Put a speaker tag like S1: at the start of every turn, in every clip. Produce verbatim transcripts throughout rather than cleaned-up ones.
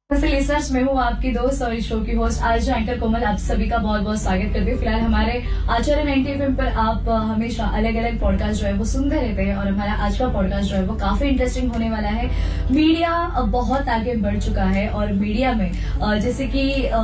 S1: Listeners, मैं हूँ आपकी दोस्त और इस शो की होस्ट आज एंकर कोमल। आप सभी का बहुत बहुत स्वागत करती हूँ। फिलहाल हमारे आचार्य नाइंटी एफ एम पर आप हमेशा अलग अलग पॉडकास्ट जो है वो सुनते रहते हैं और हमारा आज का पॉडकास्ट जो है वो काफी इंटरेस्टिंग होने वाला है। मीडिया बहुत आगे बढ़ चुका है और मीडिया में जैसे कि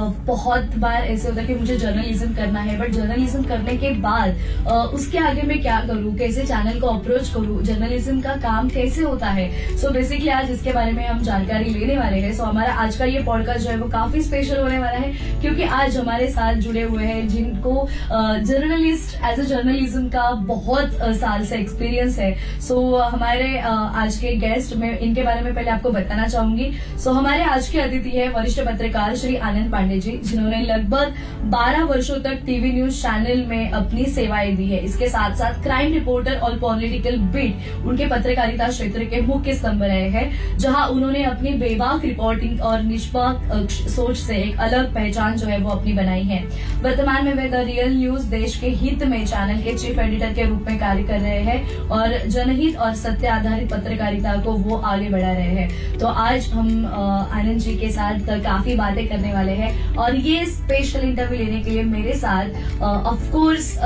S1: बहुत बार ऐसे होता है कि मुझे जर्नलिज्म करना है, बट जर्नलिज्म करने के बाद उसके आगे मैं क्या करूँ, कैसे चैनल को अप्रोच करूँ, जर्नलिज्म का काम कैसे होता है। सो बेसिकली आज इसके बारे में हम जानकारी लेने वाले हैं। सो हमारा आज का ये पॉडकास्ट जो है वो काफी स्पेशल होने वाला है क्योंकि आज हमारे साथ जुड़े हुए हैं जिनको जर्नलिस्ट एज अ जर्नलिज्म का बहुत साल से एक्सपीरियंस है। सो so, हमारे आज के गेस्ट में इनके बारे में पहले आपको बताना चाहूंगी। सो so, हमारे आज के अतिथि है वरिष्ठ पत्रकार श्री आनंद पांडे जी, जिन्होंने लगभग बारह वर्षों तक टीवी न्यूज चैनल में अपनी सेवाएं दी है। इसके साथ साथ क्राइम रिपोर्टर और पॉलिटिकल बीट उनके पत्रकारिता क्षेत्र के मुख्य स्तंभ रहे हैं, जहां उन्होंने अपनी बेबाक रिपोर्टिंग और निष्पक्ष सोच से एक अलग पहचान जो है वो अपनी बनाई है। वर्तमान में वे द रियल न्यूज देश के हित में चैनल के चीफ एडिटर के रूप में कार्य कर रहे हैं और जनहित और सत्य आधारित पत्रकारिता को वो आगे बढ़ा रहे हैं। तो आज हम आनंद जी के साथ काफी बातें करने वाले हैं और ये स्पेशल इंटरव्यू लेने के लिए मेरे साथ ऑफ कोर्स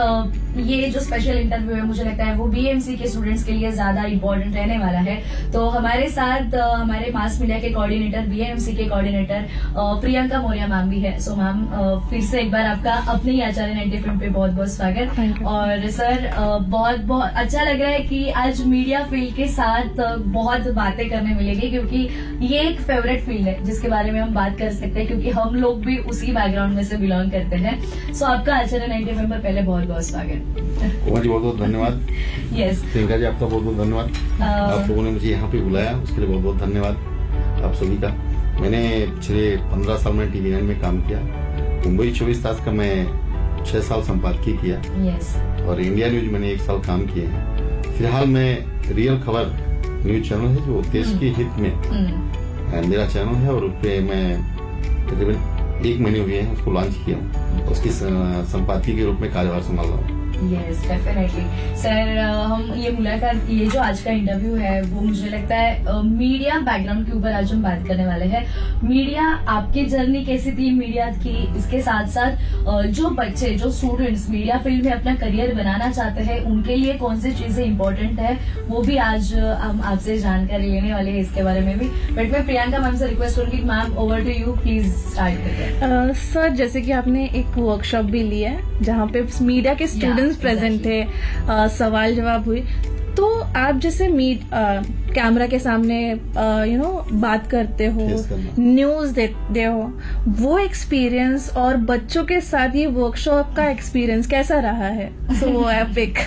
S1: ये जो स्पेशल इंटरव्यू है मुझे लगता है वो बीएमसी के स्टूडेंट्स के लिए ज्यादा इम्पोर्टेंट रहने वाला है। तो हमारे साथ हमारे मास मीडिया के कोऑर्डिनेटर, बीएमसी के कोऑर्डिनेटर प्रियंका मौर्य मैम भी है। सो मैम फिर से एक बार आपका अपने ही आचार्य नाइंटी एफ एम पे बहुत बहुत स्वागत। और सर बहुत बहुत अच्छा लग रहा है कि आज मीडिया फील्ड के साथ बहुत बातें करने मिलेगी क्योंकि ये एक फेवरेट फील्ड है जिसके बारे में हम बात कर सकते हैं क्योंकि हम लोग भी उसी बैकग्राउंड में से बिलोंग करते हैं। सो आपका आचार्य नाइंटी एफ एम पर पहले बहुत बहुत स्वागत।
S2: कोमल जी बहुत बहुत धन्यवाद।
S1: यस
S2: प्रियंका जी आपका बहुत बहुत धन्यवाद। आप लोगों ने मुझे यहाँ पे बुलाया उसके लिए बहुत बहुत धन्यवाद आप सभी का। मैंने पिछले पंद्रह साल में टीवी नाइन में काम किया। मुंबई चौबीस तास का मैं छह साल संपादकीय किया।
S1: yes.
S2: और इंडिया न्यूज मैंने एक साल काम किए हैं। फिलहाल मैं रियल खबर न्यूज चैनल है जो देश के हित में hmm. मेरा चैनल है और उस पर मैं तकरीबन एक महीने हुए हैं उसको लॉन्च किया हूँ। उसकी संपादकीय के रूप में कार्यभार संभाल रहा हूँ।
S1: यस डेफिनेटली सर, हम ये मुलाकात ये जो आज का इंटरव्यू है वो मुझे लगता है मीडिया बैकग्राउंड के ऊपर आज हम बात करने वाले हैं। मीडिया आपकी जर्नी कैसी थी मीडिया की, इसके साथ साथ जो बच्चे जो स्टूडेंट्स मीडिया फील्ड में अपना करियर बनाना चाहते हैं उनके लिए कौन सी चीजें इंपॉर्टेंट है वो भी आज हम आपसे जानकारी लेने वाले हैं इसके बारे में भी। बट मैं प्रियंका मैम से रिक्वेस्ट करूंगी, ma'am over to you, please start करिए।
S3: सर जैसे कि आपने एक वर्कशॉप भी लिया है जहाँ पे मीडिया के स्टूडेंट्स प्रेजेंट थे, आ, सवाल जवाब हुई, तो आप जैसे मीट कैमरा के सामने यू नो बात करते हो, न्यूज देते हो, वो एक्सपीरियंस और बच्चों के साथ ये वर्कशॉप का एक्सपीरियंस कैसा रहा है? सो एपिक।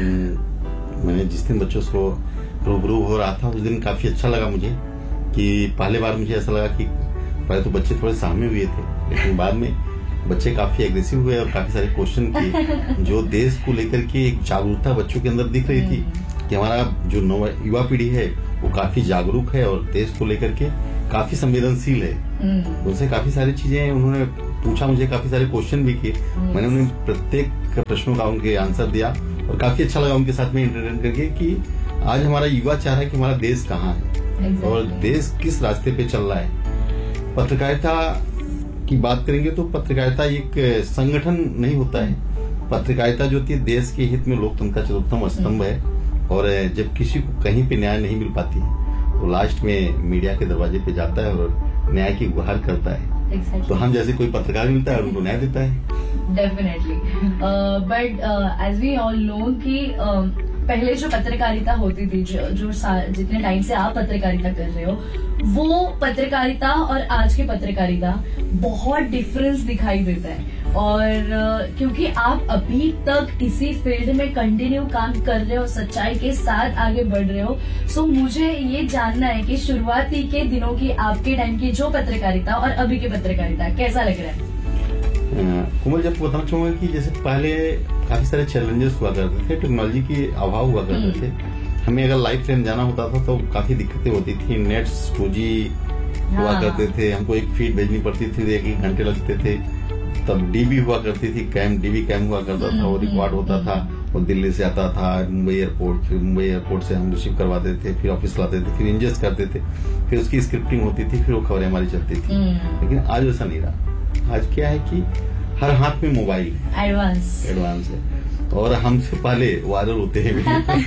S2: मैंने जिस दिन बच्चों को रूबरू हो रहा था उस दिन काफी अच्छा लगा मुझे कि पहले बार मुझे ऐसा लगा कि पहले तो बच्चे थोड़े सामने हुए थे लेकिन बाद में बच्चे काफी एग्रेसिव हुए और काफी सारे क्वेश्चन किए जो देश को लेकर के एक जागरूकता बच्चों के अंदर दिख रही थी कि हमारा जो युवा पीढ़ी है वो काफी जागरूक है और देश को लेकर के काफी संवेदनशील है। उनसे काफी सारी चीजें उन्होंने पूछा, मुझे काफी सारे क्वेश्चन भी किए। मैंने उन्हें प्रत्येक प्रश्नों का उनके आंसर दिया और काफी अच्छा लगा उनके साथ में इंटरटेन करके कि आज हमारा युवा चाह रहा है कि हमारा देश कहाँ है और देश किस रास्ते पे चल रहा है। पत्रकारिता की बात करेंगे तो पत्रकारिता एक संगठन नहीं होता है। पत्रकारिता जो होती है देश के हित में लोकतंत्र का चतुर्थम स्तंभ है और जब किसी को कहीं पे न्याय नहीं मिल पाती है तो लास्ट में मीडिया के दरवाजे पे जाता है और न्याय की गुहार करता है। exactly. तो हम जैसे कोई पत्रकार मिलता है उनको न्याय देता है।
S1: Definitely but as we all know कि uh, पहले जो पत्रकारिता होती थी जो, जो जितने टाइम से आप पत्रकारिता कर रहे हो वो पत्रकारिता और आज की पत्रकारिता बहुत डिफरेंस दिखाई देता है और क्योंकि आप अभी तक इसी फील्ड में कंटिन्यू काम कर रहे हो, सच्चाई के साथ आगे बढ़ रहे हो। सो मुझे ये जानना है कि शुरुआती के दिनों की आपके टाइम की जो पत्रकारिता और अभी की पत्रकारिता कैसा लग रहा है?
S2: कोमल जब बताना चाहूंगा कि जैसे पहले काफी सारे चैलेंजेस हुआ करते थे, टेक्नोलॉजी की अभाव हुआ करते थे। हमें अगर लाइव ट्रेन जाना होता था तो काफी दिक्कतें होती थी, नेट्स टू जी हुआ करते थे, हमको एक फीड भेजनी पड़ती थी, एक एक घंटे लगते थे। तब डीबी हुआ करती थी, कैम डीबी कैम हुआ करता था, वो रिकॉर्ड होता था, और दिल्ली से आता था मुंबई एयरपोर्ट, फिर मुंबई एयरपोर्ट से हम रिसीव करवाते थे, फिर ऑफिस लाते थे, फिर इंजेस्ट करते थे, फिर उसकी स्क्रिप्टिंग होती थी, फिर वो खबरें हमारी चलती थी।
S1: हम्म।
S2: लेकिन आज वैसा नहीं रहा। आज क्या है कि हर हाथ में मोबाइल है,
S1: एडवांस
S2: एडवांस है, और हमसे पहले वायरल होते हैं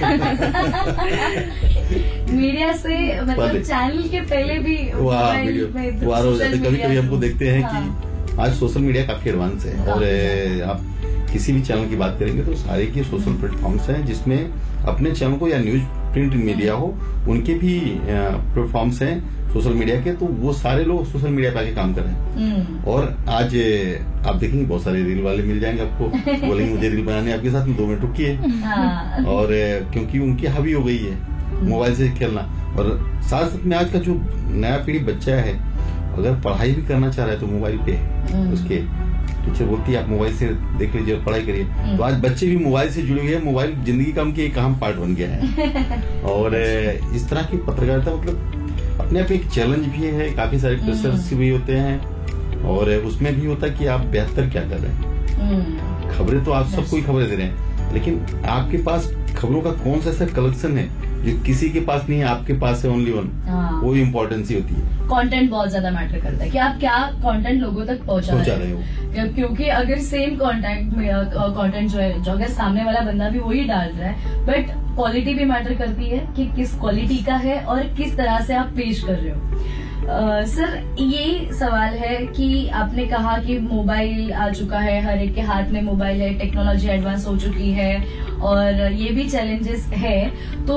S1: मीडिया से मतलब
S2: पहले।
S1: चैनल के पहले भी
S2: वाह
S1: मोबाइल
S2: वीडियो
S1: में
S2: वायरल हो
S1: सोशल
S2: जाते। कभी
S1: मीडिया
S2: कभी हमको
S1: तो-
S2: देखते हैं
S1: हाँ।
S2: कि आज सोशल मीडिया काफी एडवांस है, और ए, आप किसी भी चैनल की बात करेंगे तो सारे के सोशल प्लेटफॉर्म्स हैं जिसमें अपने चैनल को, या न्यूज प्रिंट मीडिया हो, उनके भी प्लेटफॉर्म्स हैं सोशल मीडिया के, तो वो सारे लोग सोशल मीडिया पे आके काम कर रहे हैं।
S1: हम्म।
S2: और आज ए, आप देखेंगे बहुत सारे रील वाले मिल जाएंगे आपको, बोलेंगे मुझे रील बनाने आपके साथ में दो मिनट रुकिए।
S1: हाँ।
S2: और ए, क्योंकि उनकी हावी हो गई है मोबाइल से खेलना, और साथ साथ में आज का जो नया पीढ़ी बच्चा है, अगर पढ़ाई भी करना चाह रहा है तो मोबाइल पे है उसके, टीचर बोलती है आप मोबाइल से देख लीजिए और पढ़ाई करिए। तो आज बच्चे भी मोबाइल से जुड़े हुए हैं, मोबाइल जिंदगी का उनकी एक अहम पार्ट बन गया है। और इस तरह की पत्रकारिता मतलब अपने आप एक चैलेंज भी है, काफी सारे प्रेशर्स भी होते हैं, और उसमें भी होता है कि आप बेहतर क्या कर रहे हैं। खबरें तो आप सबको ही खबरें दे रहे हैं, लेकिन आपके पास खबरों का कौन सा ऐसा कलेक्शन है जो किसी के पास नहीं है, आपके पास है ओनली वन,
S1: हाँ।
S2: वो इम्पोर्टेंस ही होती है।
S1: कंटेंट बहुत ज्यादा मैटर करता है कि आप क्या कंटेंट लोगों तक पहुंचा
S2: पहुंचा
S1: रहे
S2: रहे
S1: हो। क्योंकि अगर सेम कंटेंट कंटेंट जो है, जो अगर सामने वाला बंदा भी वही डाल रहा है, बट क्वालिटी भी मैटर करती है कि किस क्वालिटी का है और किस तरह से आप पेश कर रहे हो। Uh, सर ये सवाल है कि आपने कहा कि मोबाइल आ चुका है, हर एक के हाथ में मोबाइल है, टेक्नोलॉजी एडवांस हो चुकी है, और ये भी चैलेंजेस है। तो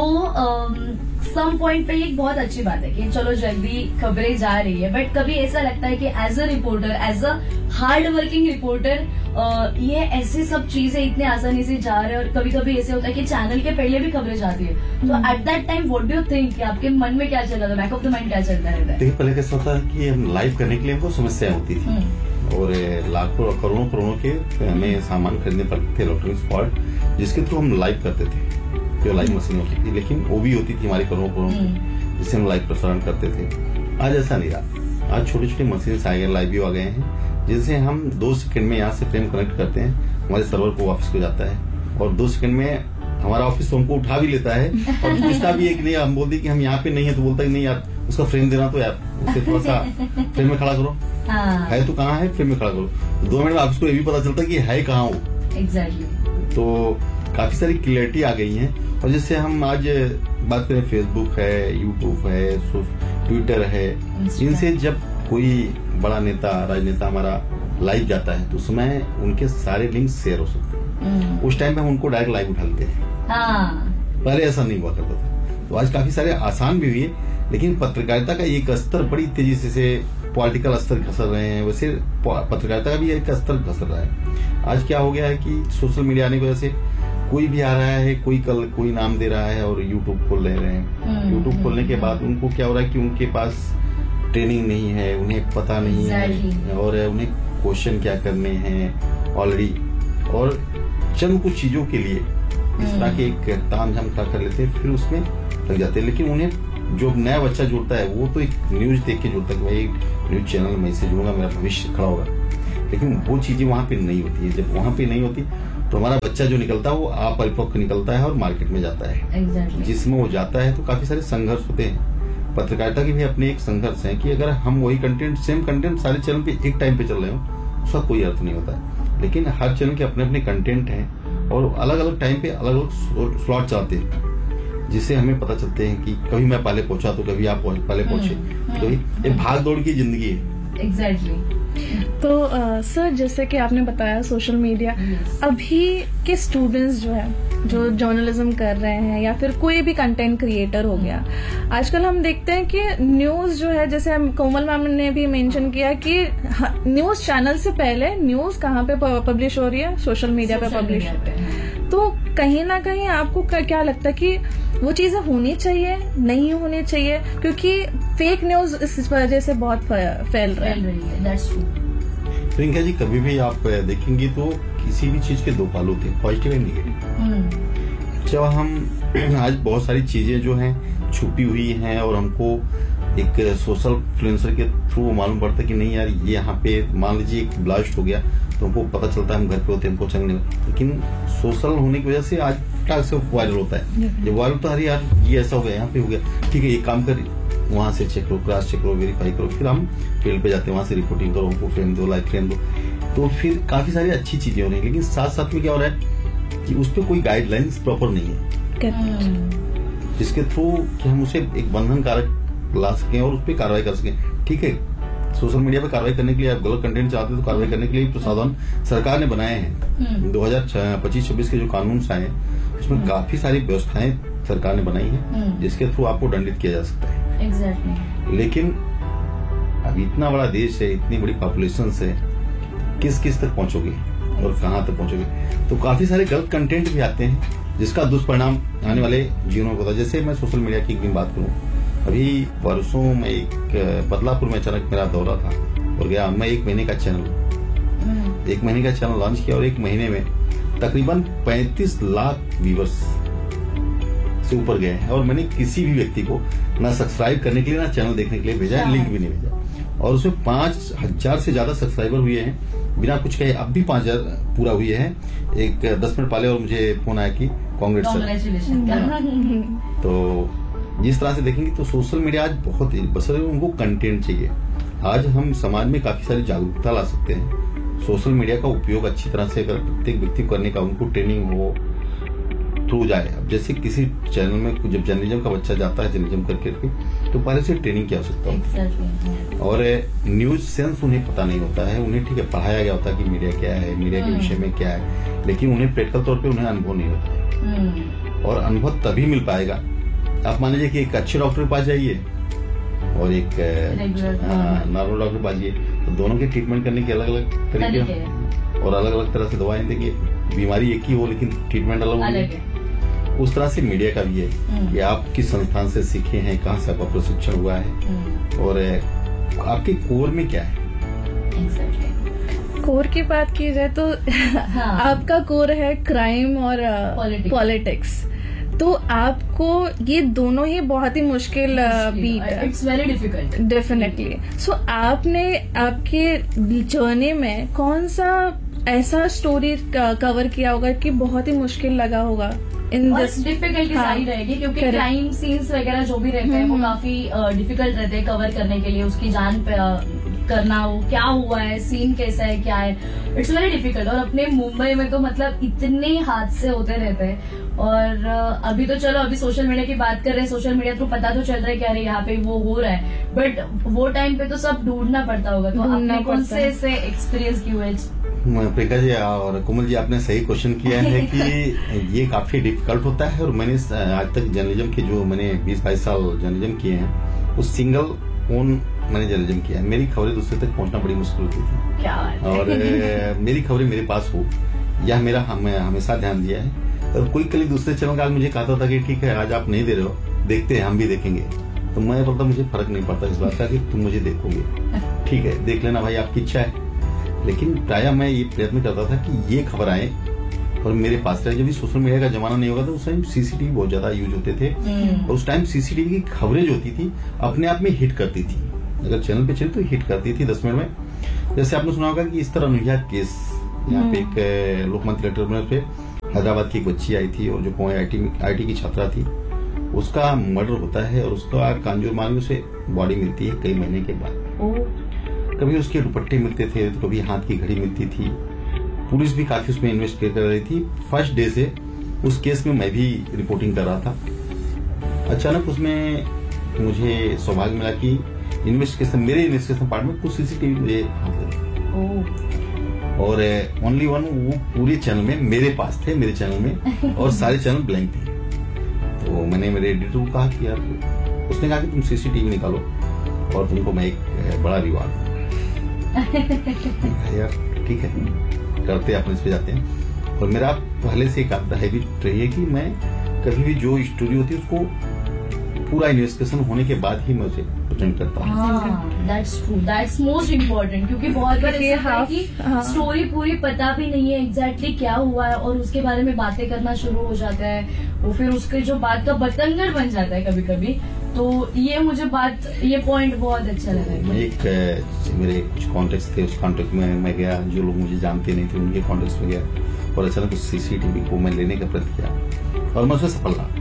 S1: सम पॉइंट पे एक बहुत अच्छी बात है कि चलो जल्दी खबरें जा रही है, बट कभी ऐसा लगता है कि as a reporter, as a hard working reporter, ये ऐसी सब चीजें इतने आसानी से जा रहे हैं, और कभी कभी ऐसे होता है कि चैनल के पहले भी खबरें जाती है, तो at that time what do you think कि आपके मन में क्या चल रहा था, बैक ऑफ द माइंड क्या चलता रहता है?
S2: देखिए, पहले कैसा होता है कि हम लाइव करने के लिए हमको समस्याएं होती थी, और लाखों करोड़ों करोड़ों के हमें सामान खरीदने पड़ते थे, इलेक्ट्रॉनिक्स पार्ट, जिसके थ्रू हम लाइव करते थे, जो लाइव मशीन होती थी, लेकिन वो भी होती थी हमारी करोड़ों करोड़ों की, जिससे हम लाइव प्रसारण करते थे। आज ऐसा नहीं रहा। आज छोटे छोटे मशीन आ गए, लाइव व्यू आ गए हैं, जिनसे हम दो सेकंड में यहाँ से फ्रेम कनेक्ट करते हैं, हमारे सर्वर को वापस हो जाता है, और दो सेकंड में हमारा ऑफिस तो हमको उठा भी लेता है, और पूछता भी है कि नहीं, हम बोलते कि हम यहाँ पे नहीं है, तो बोलता है नहीं यार उसका फ्रेम देना, तो यार उसे थोड़ा सा फ्रेम में खड़ा करो,
S1: हाँ।
S2: है तो कहाँ है, फ्रेम में खड़ा करो। दो मिनट में आपको ये भी पता चलता है कि है कहाँ वो।
S1: एग्जैक्टली।
S2: तो काफी सारी क्लियरिटी आ गई है, और जैसे हम आज बात करें, फेसबुक है, यूट्यूब है, ट्विटर है, इनसे जब कोई बड़ा नेता, राजनेता हमारा लाइव जाता है, तो उसमें उनके सारे लिंक शेयर हो सकते हैं। उस टाइम पे हम उनको डायरेक्ट लाइव उठा लेते हैं।
S1: हाँ।
S2: पहले ऐसा नहीं हुआ करता था। तो आज काफी सारे आसान भी हुए, लेकिन पत्रकारिता का एक स्तर बड़ी तेजी से, से पॉलिटिकल स्तर खसर रहे हैं, वैसे पत्रकारिता का भी एक स्तर खसर रहा है। आज क्या हो गया है कि सोशल मीडिया आने की वजह से कोई भी आ रहा है, कोई कल कोई नाम दे रहा है और यूट्यूब खोल रहे हैं। यूट्यूब खोलने के बाद उनको क्या हो रहा है कि उनके पास ट्रेनिंग नहीं है, उन्हें पता नहीं है, और उन्हें क्वेश्चन क्या करने हैं ऑलरेडी, और चंद कुछ चीजों के लिए इस तरह के एक तामझाम खड़ा कर लेते हैं, फिर उसमें लग जाते हैं। लेकिन उन्हें जो नया बच्चा जुड़ता है, वो तो एक न्यूज देख के जुड़ता है कि भाई न्यूज चैनल में से जुड़ूंगा, मेरा भविष्य खड़ा होगा, लेकिन वो चीजें वहां पे नहीं होती है। जब वहां पे नहीं होती तो हमारा बच्चा जो निकलता है वो अपरिपक्व निकलता है और मार्केट में जाता है।
S1: exactly.
S2: जिसमें वो जाता है तो काफी सारे संघर्ष होते हैं। पत्रकारिता के भी अपने एक संघर्ष है कि अगर हम वही कंटेंट, सेम कंटेंट सारे चैनल पे एक टाइम पे चल रहे हो, उसका कोई अर्थ नहीं होता है। लेकिन हर चैनल के अपने अपने कंटेंट हैं, और अलग अलग टाइम पे अलग अलग स्लॉट चलते हैं, जिससे हमें पता चलते हैं कि कभी मैं पहले पहुंचा तो कभी आप पहले पहुंचे। तो ये भाग दौड़ की जिंदगी है।
S1: एग्जैक्टली।
S3: तो uh, सर, जैसे कि आपने बताया सोशल मीडिया, yes. अभी के स्टूडेंट्स जो है, जो जर्नलिज्म कर रहे हैं, या फिर कोई भी कंटेंट क्रिएटर हो गया, आजकल हम देखते हैं कि न्यूज जो है, जैसे हम कोमल मैम ने भी मेंशन किया कि न्यूज चैनल से पहले न्यूज कहाँ पे पब्लिश हो रही है, सोशल मीडिया पे पब्लिश होते हैं। तो कहीं ना कहीं आपको क्या लगता है कि वो चीजें होनी चाहिए, नहीं होनी चाहिए? क्योंकि फेक न्यूज इस वजह से बहुत फैल रहा है।
S1: That's true.
S2: प्रियंका जी, कभी भी आप देखेंगी तो किसी भी चीज के दो पहलू होते हैं, पॉजिटिव एंड नेगेटिव। जब हम आज बहुत सारी चीजें जो हैं छुपी हुई हैं और हमको एक सोशल इन्फ्लुएंसर के थ्रू मालूम पड़ता है कि नहीं यार ये यहाँ पे मान लीजिए एक ब्लास्ट हो गया तो हमको पता चलता है, हम घर पे होते हैं हमको चंग नहीं, लेकिन सोशल होने की वजह से आज फटाक से वायरल होता है। जब वायरल तो अरे यार ये ऐसा हो गया, यहाँ पे हो गया, ठीक है ये काम कर, वहां से चेक करो, क्रॉस चेक करो, वेरीफाई करो, फिर हम फील्ड पे जाते हैं, वहां से रिपोर्टिंग करो, हमको फ्रेम दो, लाइक फ्रेम दो, तो फिर काफी सारी अच्छी चीजें हो रही है। लेकिन साथ साथ में क्या हो रहा है कि उस पर कोई गाइडलाइंस प्रॉपर नहीं है, जिसके थ्रू कि हम उसे एक बंधन कारक ला सकें और उस पर कार्रवाई कर सकें। ठीक है, सोशल मीडिया पे कार्रवाई करने के लिए आप गलत कंटेंट चाहते हैं तो कार्रवाई करने के लिए प्रावधान सरकार ने बनाए हैं। दो हजार पच्चीस छब्बीस के जो कानून आए हैं उसमें काफी सारी व्यवस्थाएं सरकार ने बनाई हैं जिसके थ्रू आपको दंडित किया जा सकता है।
S1: एग्जैक्टली।
S2: लेकिन अब इतना बड़ा देश है, इतनी बड़ी पॉपुलेशन है, किस किस तक पहुंचोगे और कहां तक पहुंचोगे? तो काफी सारे गलत कंटेंट भी आते हैं जिसका दुष्परिणाम आने वाले जीवनों में होता है। जैसे मैं सोशल मीडिया की एक दिन बात करूं, अभी वर्षों में एक बदलापुर में अचानक मेरा दौरा था और गया, मैं एक महीने का चैनल एक महीने का चैनल लॉन्च किया और एक महीने में तकरीबन पैंतीस लाख व्यूवर्स से ऊपर गए हैं और मैंने किसी भी व्यक्ति को ना सब्सक्राइब करने के लिए ना चैनल देखने के लिए भेजा है, लिंक भी नहीं भेजा, और उसमें पांच हजार से ज्यादा सब्सक्राइबर हुए हैं बिना कुछ कहे। अब भी पांच हजार पूरा हुए हैं। एक दस मिनट पहले और मुझे फोन आया कि कांग्रेचुलेशन। तो जिस तरह से देखेंगे तो सोशल मीडिया आज बहुत बस उनको कंटेंट चाहिए। आज हम समाज में काफी सारी जागरूकता ला सकते हैं। सोशल मीडिया का उपयोग अच्छी तरह से अगर प्रत्येक व्यक्ति करने का उनको ट्रेनिंग हो थ्रू जाए। अब जैसे किसी चैनल में जब जर्नलिज्म का बच्चा जाता है जर्नलिज्म करके तो पहले से ट्रेनिंग की आवश्यकता होती है और न्यूज सेंस उन्हें पता नहीं होता है। उन्हें ठीक है पढ़ाया गया होता है कि मीडिया क्या है, मीडिया के विषय में क्या है, लेकिन उन्हें प्रैक्टिकल तौर पर उन्हें अनुभव नहीं होता है। और अनुभव तभी मिल पाएगा, आप मान लीजिए कि एक अच्छे डॉक्टर के पास जाइए और एक नॉर्मल डॉक्टर के पास जाइए, तो दोनों के ट्रीटमेंट करने के अलग अलग तरीके हैं और अलग अलग तरह से दवाएं देंगे। बीमारी एक ही हो लेकिन ट्रीटमेंट अलग होगी। उस तरह से मीडिया का भी है कि आप किस संस्थान से सीखे हैं, कहाँ से आपका प्रशिक्षण हुआ है और आपके कोर में क्या है।
S3: कोर की बात की जाए तो हाँ। आपका कोर है क्राइम और पॉलिटिक्स, तो आपको ये दोनों ही बहुत ही मुश्किल बीट है।
S1: It's very difficult.
S3: डेफिनेटली। सो आपने आपके जर्नी में कौन सा ऐसा स्टोरी कवर किया होगा कि बहुत ही मुश्किल लगा होगा? इन
S1: डिफिकल्टी सारी रहेगी क्योंकि क्राइम सीन्स वगैरह जो भी रहते हैं वो काफी डिफिकल्ट रहते हैं कवर करने के लिए। उसकी जान करना, वो क्या हुआ है, सीन कैसा है, क्या है, इट्स वेरी डिफिकल्ट। और अपने मुंबई में तो मतलब इतने हादसे होते रहते हैं। और अभी तो चलो अभी सोशल मीडिया की बात कर रहे हैं, सोशल मीडिया थ्रू पता तो चल रहा है कि अरे यहाँ पे वो हो रहा है, बट वो टाइम पे तो सब ढूंढना पड़ता होगा। तो आपने कौन से ऐसे एक्सपीरियंस की हुए?
S2: प्रियंका जी और कोमल जी, आपने सही क्वेश्चन किया है कि ये काफी डिफिकल्ट होता है। और मैंने आज तक जर्नलिज्म के जो मैंने बीस बाईस साल जर्नलिज्म किए हैं उस सिंगल ओन मैंने जर्नलिज्म किया है। मेरी खबरें दूसरे तक पहुंचना बड़ी मुश्किल होती थी।
S1: क्या बात है?
S2: और मेरी खबरें मेरे पास हो, यह मेरा हम, हमेशा ध्यान दिया है। और कोई कल दूसरे चैनल का मुझे कहता था कि ठीक है आज आप नहीं दे रहे हो, देखते हैं हम भी देखेंगे, तो मैं बोलता मुझे फर्क नहीं पड़ता इस बात का कि तुम मुझे देखोगे, ठीक है देख लेना भाई, आपकी इच्छा है। लेकिन प्राय मैं ये प्रयत्न करता था कि ये खबर आए और मेरे पास रहे। जब भी सोशल मीडिया का जमाना नहीं होगा तो उस टाइम सीसीटीवी बहुत ज्यादा यूज होते थे और उस टाइम सीसीटीवी की खबरें जो होती थी अपने आप में हिट करती थी। अगर चैनल पे चली तो हिट करती थी दस मिनट में। जैसे आपने सुना होगा कि इस तरह अनुया केस, यहाँ पे एक लोकमंच ट्रिब्यूनल पे हैदराबाद की एक बच्ची आई थी और जो आई टी की छात्रा थी, उसका मर्डर होता है और उसका कांजूर मार्ग से बॉडी मिलती है कई महीने के बाद। कभी उसके दुपट्टे मिलते थे तो कभी हाथ की घड़ी मिलती थी। पुलिस भी काफी उसमें इन्वेस्टिगेट कर रही थी। फर्स्ट डे से उस केस में मैं भी रिपोर्टिंग कर रहा था। अचानक उसमें मुझे सौभाग्य मिला कि इन्वेस्टिगेशन मेरे इन्वेस्टिगेशन पार्ट में कुछ सीसीटीवी मुझे हाथ लगे और ओनली वन वो पूरे चैनल में मेरे पास थे, मेरे चैनल में, और सारे चैनल ब्लैंक थे। तो मैंने मेरे एडिटर को कहा कि यार, उसने कहा कि तुम सीसीटीवी निकालो और तुमको मैं एक बड़ा रिवार्ड यार ठीक है करते हैं, अपने इस पे जाते हैं। और मेरा पहले से एक आता है भी रही है कि मैं कभी भी जो स्टोरी होती है उसको पूरा इन्वेस्टिगेशन होने के बाद ही मैं उसे प्रेजेंट करता हूँ।
S1: That's true, that's most important, क्योंकि बहुत बार ऐसा है कि स्टोरी पूरी पता भी नहीं है एग्जैक्टली क्या हुआ है और उसके बारे में बातें करना शुरू हो जाता है, वो फिर उसके जो बात का बतंगड़ बन जाता है कभी कभी। तो ये मुझे बात, ये पॉइंट बहुत अच्छा लगा।
S2: मैं एक अ, मेरे कुछ कॉन्टेक्ट थे, उस कॉन्टेक्ट में मैं गया, जो लोग मुझे जानते नहीं थे उनके कॉन्टेक्ट में गया और अचानक उस सीसीटीवी को मैं लेने का प्रयत्न किया और मैं उसमें सफल रहा।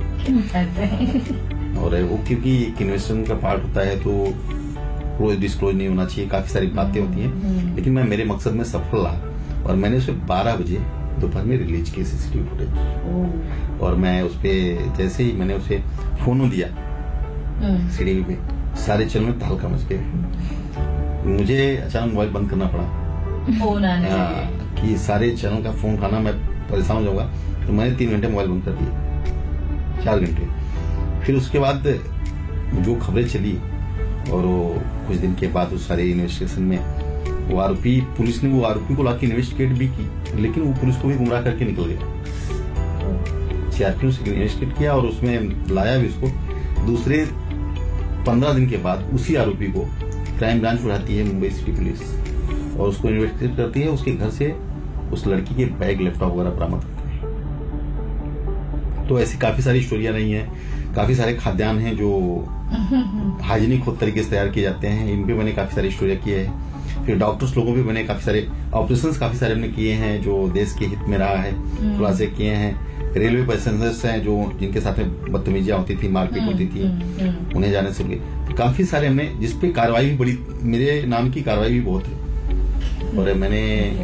S2: और वो क्योंकि एक इन्वेस्टमेंट का पार्ट होता है तो क्लोज डिस्क्लोज नहीं होना चाहिए, काफी सारी बातें होती हैं, लेकिन मैं मेरे मकसद में सफल रहा और मैंने उसे बारह बजे दोपहर में रिलीज की सीसीटीवी फुटेज। और मैं उस पर जैसे ही मैंने उसे फोन दिया सीढ़ी पे, सारे चैनल में तहलका मच गया। मुझे अचानक मोबाइल बंद करना पड़ा
S1: फोन आने
S2: हाँ, कि सारे चैनल का फोन उठाना, मैं परेशान हो जाऊंगा। तो मैंने तीन घंटे मोबाइल बंद कर दिए, चार घंटे। फिर उसके बाद जो खबरें चली और वो कुछ दिन के बाद उस सारे इन्वेस्टिगेशन में वो आरोपी, पुलिस ने वो आरोपी को लाके इन्वेस्टिगेट भी की, लेकिन वो पुलिस को भी गुमराह करके निकल गया। सीआरपी ने उसे इन्वेस्टिगेट किया और उसमें लाया भी उसको। दूसरे पंद्रह दिन के बाद उसी आरोपी को क्राइम ब्रांच उठाती है मुंबई सिटी पुलिस और उसको इन्वेस्टिगेट करती है। उसके घर से उस लड़की के बैग, लैपटॉप वगैरह बरामद करते हैं। तो ऐसी काफी सारी स्टोरियां रही हैं। काफी सारे खाद्यान्न हैं जो हाइजीनिक खुद तरीके से तैयार किए जाते हैं, इन पे मैंने काफी सारी स्टोरियां की है। फिर डॉक्टर्स लोगों पे मैंने काफी सारे ऑपरेशंस काफी सारे हमने किए हैं जो देश के हित में रहा है, खुलासे किए हैं। रेलवे पैसेंजर्स हैं जो जिनके साथ में बदतमीजियां होती थी, मारपीट होती थी, उन्हें जाने से रुके। तो काफी सारे हमने, जिसपे कार्रवाई भी बड़ी, मेरे नाम की कार्रवाई भी बहुत है। और मैंने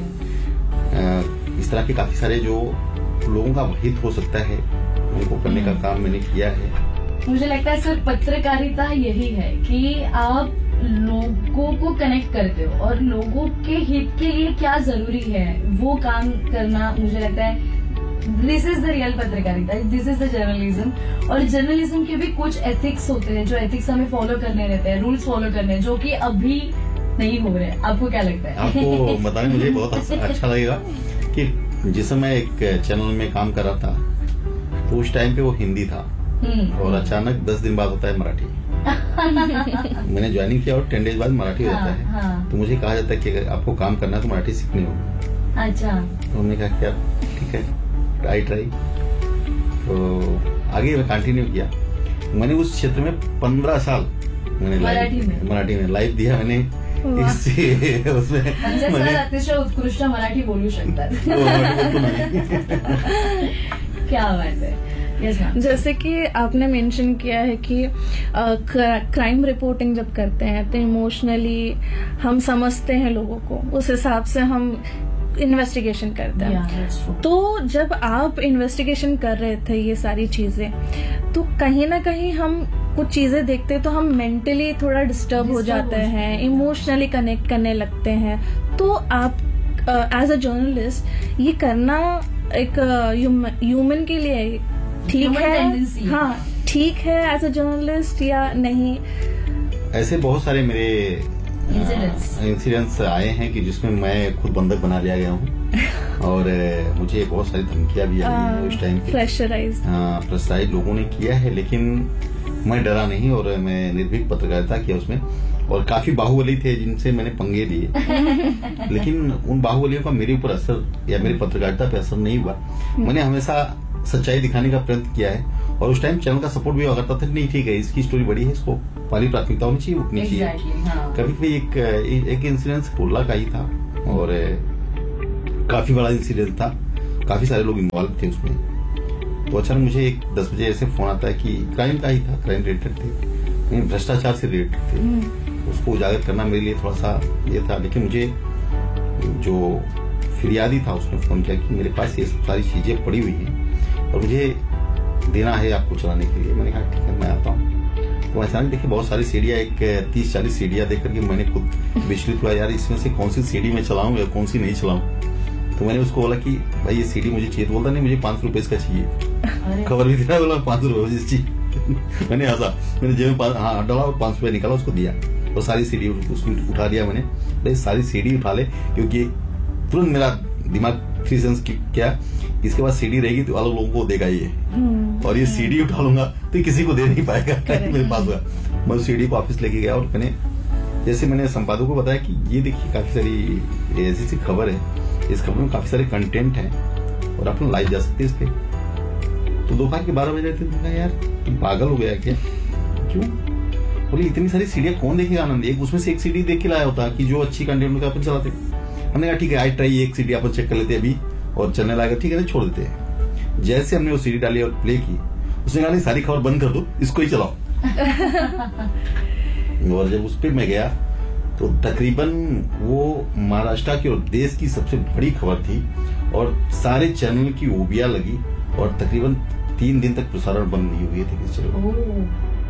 S2: इस तरह के काफी सारे जो लोगों का हित हो सकता है उनको करने का काम मैंने किया है।
S1: मुझे लगता है सर पत्रकारिता यही है कि आप लोगों को कनेक्ट करते हो और लोगों के हित के लिए क्या जरूरी है वो काम करना। मुझे लगता है दिस इज द रियल पत्रकारिता, दिस इज द जर्नलिज्म। और जर्नलिज्म के भी कुछ एथिक्स होते हैं जो एथिक्स हमें फॉलो करने रहते हैं, रूल्स फॉलो करने, जो कि अभी नहीं हो रहे। आपको क्या लगता है?
S2: आपको बताने मुझे बहुत अच्छा लगेगा कि जिस समय एक चैनल में काम कर रहा था तो उस टाइम पे वो हिंदी था और अचानक दस दिन बाद होता है मराठी। मैंने ज्वाइनिंग किया और टेन डेज बाद मराठी हो जाता है।
S1: हाँ।
S2: तो मुझे कहा जाता है कि अगर आपको काम करना है तो मराठी सीखनी होगी।
S1: अच्छा।
S2: तो हमने कहा क्या ठीक है, ट्राई ट्राई तो आगे मैं कंटिन्यू किया। मैंने उस क्षेत्र में पंद्रह साल मैंने
S1: मराठी में
S2: मराठी में लाइव दिया मैंने। इससे उसमें
S1: म्हणजे सर अतिशय उत्कृष्ट मराठी बोलू शकतात। क्या बात है। yes,
S3: जैसे कि आपने मेंशन किया है कि क्राइम रिपोर्टिंग जब करते हैं तो इमोशनली हम समझते हैं लोगों को, उस हिसाब से हम इन्वेस्टिगेशन करते हैं।
S1: yeah,
S3: तो जब आप इन्वेस्टिगेशन कर रहे थे ये सारी चीजें, तो कहीं ना कहीं हम कुछ चीजें देखते तो हम मेंटली थोड़ा डिस्टर्ब हो जाते हैं, इमोशनली कनेक्ट करने लगते हैं। तो आप एज अ जर्नलिस्ट ये करना एक ह्यूमन के लिए ठीक है? हाँ, ठीक है एज अ जर्नलिस्ट या नहीं?
S2: ऐसे बहुत सारे मेरे इंसिडेंट्स आए हैं कि जिसमें मैं खुद बंधक बना लिया गया हूँ और मुझे बहुत सारी धमकियां भी आई हैं उस टाइम पे।
S3: प्रेशराइज
S2: प्रेशराइज लोगों ने किया है, लेकिन मैं डरा नहीं और मैं निर्भीक पत्रकारिता किया उसमें। और काफी बाहुबली थे जिनसे मैंने पंगे लिए, लेकिन उन बाहुबलियों का मेरे ऊपर असर या मेरी पत्रकारिता पे असर नहीं हुआ। मैंने हमेशा सच्चाई दिखाने का प्रयत्न किया है और उस टाइम चैनल का सपोर्ट भी करता था। नहीं ठीक है, इसकी स्टोरी बड़ी है, इसको पहली प्राथमिकता होनी चाहिए, उठनी चाहिए।
S1: exactly, हाँ।
S2: कभी कभी एक एक इंसिडेंस कुर्ला का ही था और काफी बड़ा इंसिडेंट था, काफी सारे लोग इन्वॉल्व थे उसमें। तो अचानक मुझे एक दस बजे ऐसे फोन आता है कि क्राइम का ही था, क्राइम रिलेटेड थे, भ्रष्टाचार से रिलेटेड थे। उसको उजागर करना मेरे लिए थोड़ा सा ये था, लेकिन मुझे जो फिरियादी था उसने फोन किया कि मेरे पास ये सारी चीजें पड़ी हुई हैं और मुझे देना है आपको चलाने के लिए। मैंने कहा ठीक है मैं आता हूँ। तो अचानक देखिए बहुत सारी सीढ़ियां, एक तीस चालीस सीढ़ियां देख करके मैंने खुद विचलित हुआ, यार इसमें से कौन सी सीढ़ी में चलाऊं या कौन सी नहीं चलाऊं। तो मैंने उसको बोला कि भाई ये सीढ़ी मुझे चाहिए। तो बोलता नहीं मुझे पांच सौ रुपए इसका चाहिए। खबर भी देना, बोला पांच सौ रुपए चाहिए। मैंने हंसा, मैंने जेब में हाँ डाला और पांच रुपए निकाला, उसको दिया और सारी सीढ़ी उसमें उठा लिया मैंने। भाई सारी सीढ़ी उठा ले, क्योंकि तुरंत मेरा दिमाग थ्री सेंस क्या, इसके बाद सीढ़ी रहेगी तो अलग लोगों को देगा ये, और ये सीढ़ी उठा लूंगा तो किसी को दे नहीं पाएगा। मेरे पास हुआ, मैं उस सीढ़ी को ऑफिस लेके गया और मैंने जैसे मैंने संपादक को बताया कि ये देखिए काफी सारी ऐसी सी खबर है, इस खबर में काफी सारे कंटेंट है और आप लाइव जा सकते हैं इस पे। तो दोपहर के बारह बजे थे, तो यार तुम पागल हो गया क्या? क्यों? बोले इतनी सारी सीढ़ियां कौन देखेगा आनंद, एक उसमें से एक सीढ़ी देख के लाया होता कि जो अच्छी कंटेंट होगा अपन चलाते। हमने कहा ठीक है, आई ट्राई, एक सीढ़ी अपन चेक कर लेते अभी और चलने लगा, ठीक है छोड़ देते हैं। जैसे हमने वो सीढ़ी डाली और प्ले की, उसने कहा नहीं सारी खबर बंद कर दो, इसको ही चलाओ। और जब उस पर मैं गया तो तकरीबन वो महाराष्ट्र की और देश की सबसे बड़ी खबर थी और सारे चैनल की ओबिया लगी और तकरीबन तीन दिन तक प्रसारण बंद नहीं हुए थे किसी चैनल।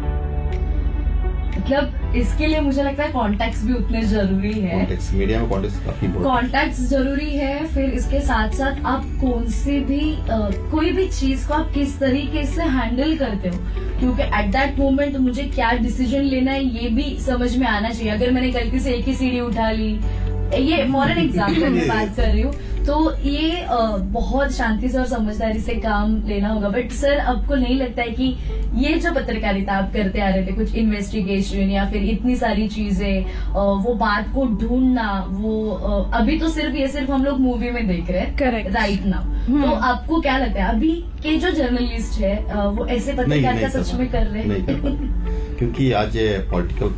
S1: मतलब इसके लिए मुझे लगता है कॉन्टेक्ट भी उतने जरूरी है।
S2: कॉन्टेक्ट मीडिया में कॉन्टेक्ट काफी
S1: कॉन्टेक्ट जरूरी है। फिर इसके साथ साथ आप कौन से भी आ, कोई भी चीज को आप किस तरीके से हैंडल करते हो, क्योंकि एट दैट मोमेंट मुझे क्या डिसीजन लेना है ये भी समझ में आना चाहिए। अगर मैंने गलती से एक ही सीढ़ी उठा ली, ये फॉर एन एग्जाम्पल में बात कर रही हूँ, तो ये आ, बहुत शांति से और समझदारी से काम लेना होगा। बट सर आपको नहीं लगता है कि ये जो पत्रकारिता आप करते आ रहे थे, कुछ इन्वेस्टिगेशन या फिर इतनी सारी चीजें, वो बात को ढूंढना, वो आ, अभी तो सिर्फ ये सिर्फ हम लोग मूवी में देख रहे हैं
S3: करेक्ट
S1: राइट नाउ, तो आपको क्या लगता है अभी के जो जर्नलिस्ट है आ, वो ऐसे पत्रकारिता सच में कर रहे हैं?
S2: क्योंकि आज पॉलिटिकल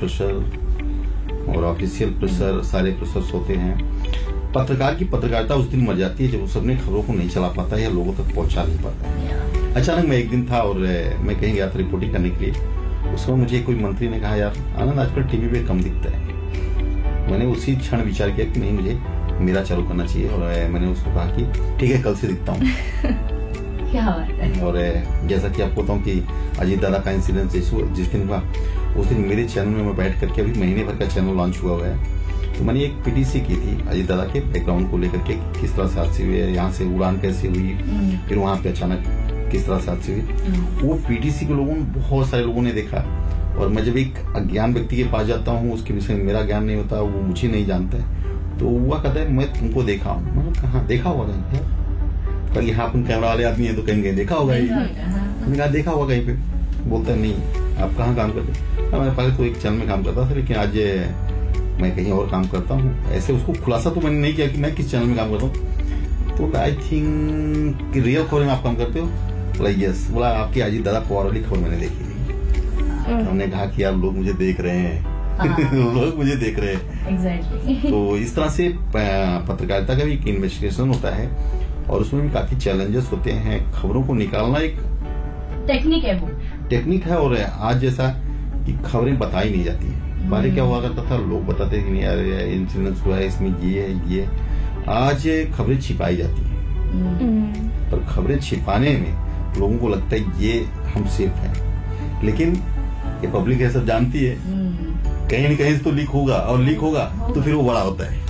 S2: प्रेशर और ऑफिशियल प्रेशर, सारे प्रेशर्स होते हैं। पत्रकार की पत्रकारिता उस दिन मर जाती है जब वो सबने खबरों को नहीं चला पाता है या लोगों तक पहुंचा नहीं पाता है। अचानक मैं एक दिन था और मैं कहीं गया था रिपोर्टिंग करने के लिए, उसमें मुझे कोई मंत्री ने कहा यार आनंद आजकल टीवी पे कम दिखता है। मैंने उसी क्षण विचार किया कि नहीं, मुझे मेरा चालू करना चाहिए और मैंने उसको कहा कि ठीक है कल से दिखता हूँ।
S1: क्या बात है।
S2: और जैसा कि आपको बताऊं कि अजीत दादा का इंसिडेंट जिस दिन हुआ उस दिन मेरे चैनल में मैं बैठ करके, अभी महीने भर का चैनल लॉन्च हुआ हुआ है, तो मैंने एक पीटीसी की थी अजीत दादा के बैकग्राउंड को लेकर के, किस तरह से हादसे हुए, यहाँ से उड़ान कैसे हुई, फिर वहां पे अचानक किस तरह से हादसे हुई। वो पीटीसी के लोगों ने, बहुत सारे लोगों ने देखा। और मैं जब एक अज्ञान व्यक्ति के पास जाता हूँ, उसके विषय में मेरा ज्ञान नहीं होता, वो मुझे नहीं जानता है, तो हुआ कहता है मैं तुमको देखा हूँ। मतलब कहाँ देखा होगा कहीं पर, यहाँ अपन कैमरा वाले आदमी है तो कहीं कहीं देखा होगा ही। मैंने कहा देखा होगा कहीं पे, बोलता है नहीं आप कहाँ काम करते? मैं पहले तो एक चैनल में काम करता था, लेकिन आज मैं कहीं और काम करता हूँ। ऐसे उसको खुलासा तो मैंने नहीं किया कि मैं किस चैनल में काम करता हूँ। तो आई थिंक रियल खबर में आप काम करते हो? बोला यस। बोला आपकी अजीत दादा पवार वाली खबर मैंने देखी थी। हमने कहा कि यार लोग मुझे देख रहे हैं। लोग मुझे देख रहे हैं।
S1: exactly.
S2: तो इस तरह से पत्रकारिता का भी एक इन्वेस्टिगेशन होता है और उसमें भी काफी चैलेंजेस होते हैं। खबरों को निकालना एक
S1: टेक्निक है, वो
S2: टेक्निक है। और आज जैसा कि खबरें बताई नहीं जाती है, पहले क्या हुआ करता था, लोग बताते कि नहीं यार इंसिडेंस हुआ है, इसमें ये है ये। आज खबरें छिपाई जाती हैं, पर खबरें छिपाने में लोगों को लगता है ये हम सेफ हैं, लेकिन ये पब्लिक है सब जानती है, कहीं न कहीं तो लीक होगा और लीक होगा तो फिर वो बड़ा होता है।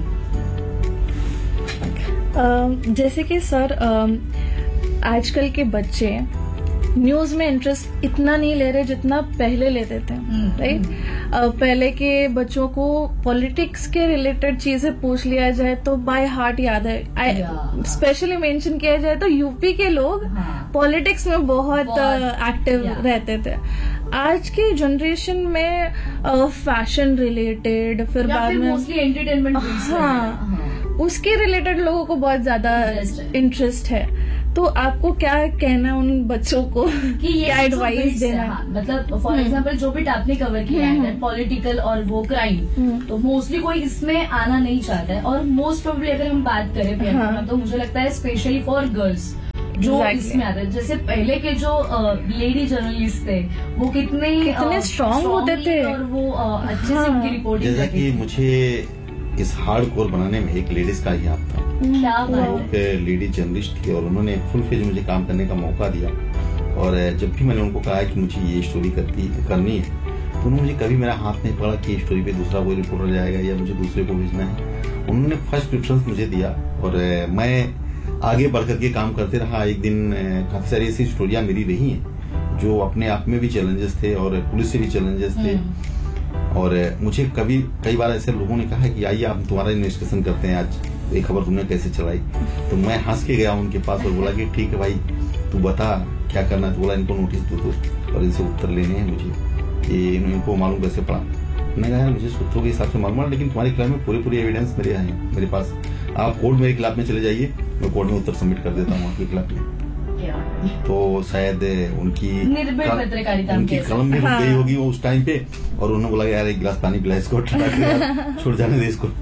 S3: uh, जैसे कि सर uh, आजकल के बच्चे न्यूज में इंटरेस्ट इतना नहीं ले रहे जितना पहले लेते थे, राइट? uh, पहले के बच्चों को पॉलिटिक्स के रिलेटेड चीजें पूछ लिया जाए तो बाय हार्ट याद है। स्पेशली मेंशन किया जाए तो यूपी के लोग पॉलिटिक्स में बहुत एक्टिव uh, रहते थे। आज की जनरेशन में फैशन uh, रिलेटेड, फिर बाद में
S1: मोस्टली एंटरटेनमेंट,
S3: हाँ, उसके रिलेटेड लोगों को बहुत ज्यादा इंटरेस्ट है। तो आपको क्या कहना है उन बच्चों को
S1: कि ये
S3: क्या एडवाइस देना?
S1: हाँ, मतलब फॉर एग्जांपल जो भी आपने कवर किया है पॉलिटिकल और वो क्राइम, तो मोस्टली कोई इसमें आना नहीं चाहता है। और मोस्ट प्रोबेबली अगर हम बात करें हाँ. तो मुझे लगता है स्पेशली फॉर गर्ल्स जो exactly. इसमें आते हैं। जैसे पहले के जो लेडी जर्नलिस्ट थे वो कितने
S3: कितने स्ट्रांग होते थे
S1: और वो uh, अच्छे से उनकी रिपोर्टिंग
S2: जैसा कि मुझे इस हार्ड कोर बनाने में एक लेडीज का ही हाथ था। एक लेडी जर्नलिस्ट थी और उन्होंने फुल फेज मुझे काम करने का मौका दिया। और जब भी मैंने उनको कहा कि मुझे ये स्टोरी करती करनी है, तो उन्होंने मुझे कभी मेरा हाथ नहीं पड़ा कि स्टोरी पे दूसरा कोई रिपोर्टर जाएगा या मुझे दूसरे को भेजना है। उन्होंने फर्स्ट प्रेफरेंस मुझे दिया और मैं आगे बढ़ करके काम करते रहा। एक दिन काफी सारी ऐसी स्टोरियां मेरी रही हैं जो अपने आप में भी चैलेंजेस थे और पुलिस से भी चैलेंजेस थे। और मुझे कभी कई बार ऐसे लोगों ने कहा कि आइए आप तुम्हारा इन्वेस्टिगेशन करते हैं, आज ये खबर तुमने कैसे चलाई। तो मैं हंस के गया उनके पास और बोला कि ठीक है भाई तू बता क्या करना है। तो बोला इनको नोटिस दो तो और इनसे उत्तर लेने हैं मुझे, कि इनको मालूम कैसे पड़ा। मैंने कहा मुझे सूत्रों के हिसाब से मालूम है, लेकिन तुम्हारे खिलाफ में पूरी पूरी एविडेंस मेरे यहाँ है मेरे पास। आप कोर्ट मेरे खिलाफ में चले जाइए, मैं कोर्ट में उत्तर सबमिट कर देता हूँ आपके खिलाफ में। तो शायद उनकी
S1: निर्भय पत्रकारिता हम
S2: उनकी
S1: कह
S2: कलम भी रुक
S3: हाँ।
S2: गई होगी वो उस टाइम पे, और उन्होंने बोला यार एक गिलास पानी पिला इसको, ठंडा कर यार, छोड़ जाने दे इसको।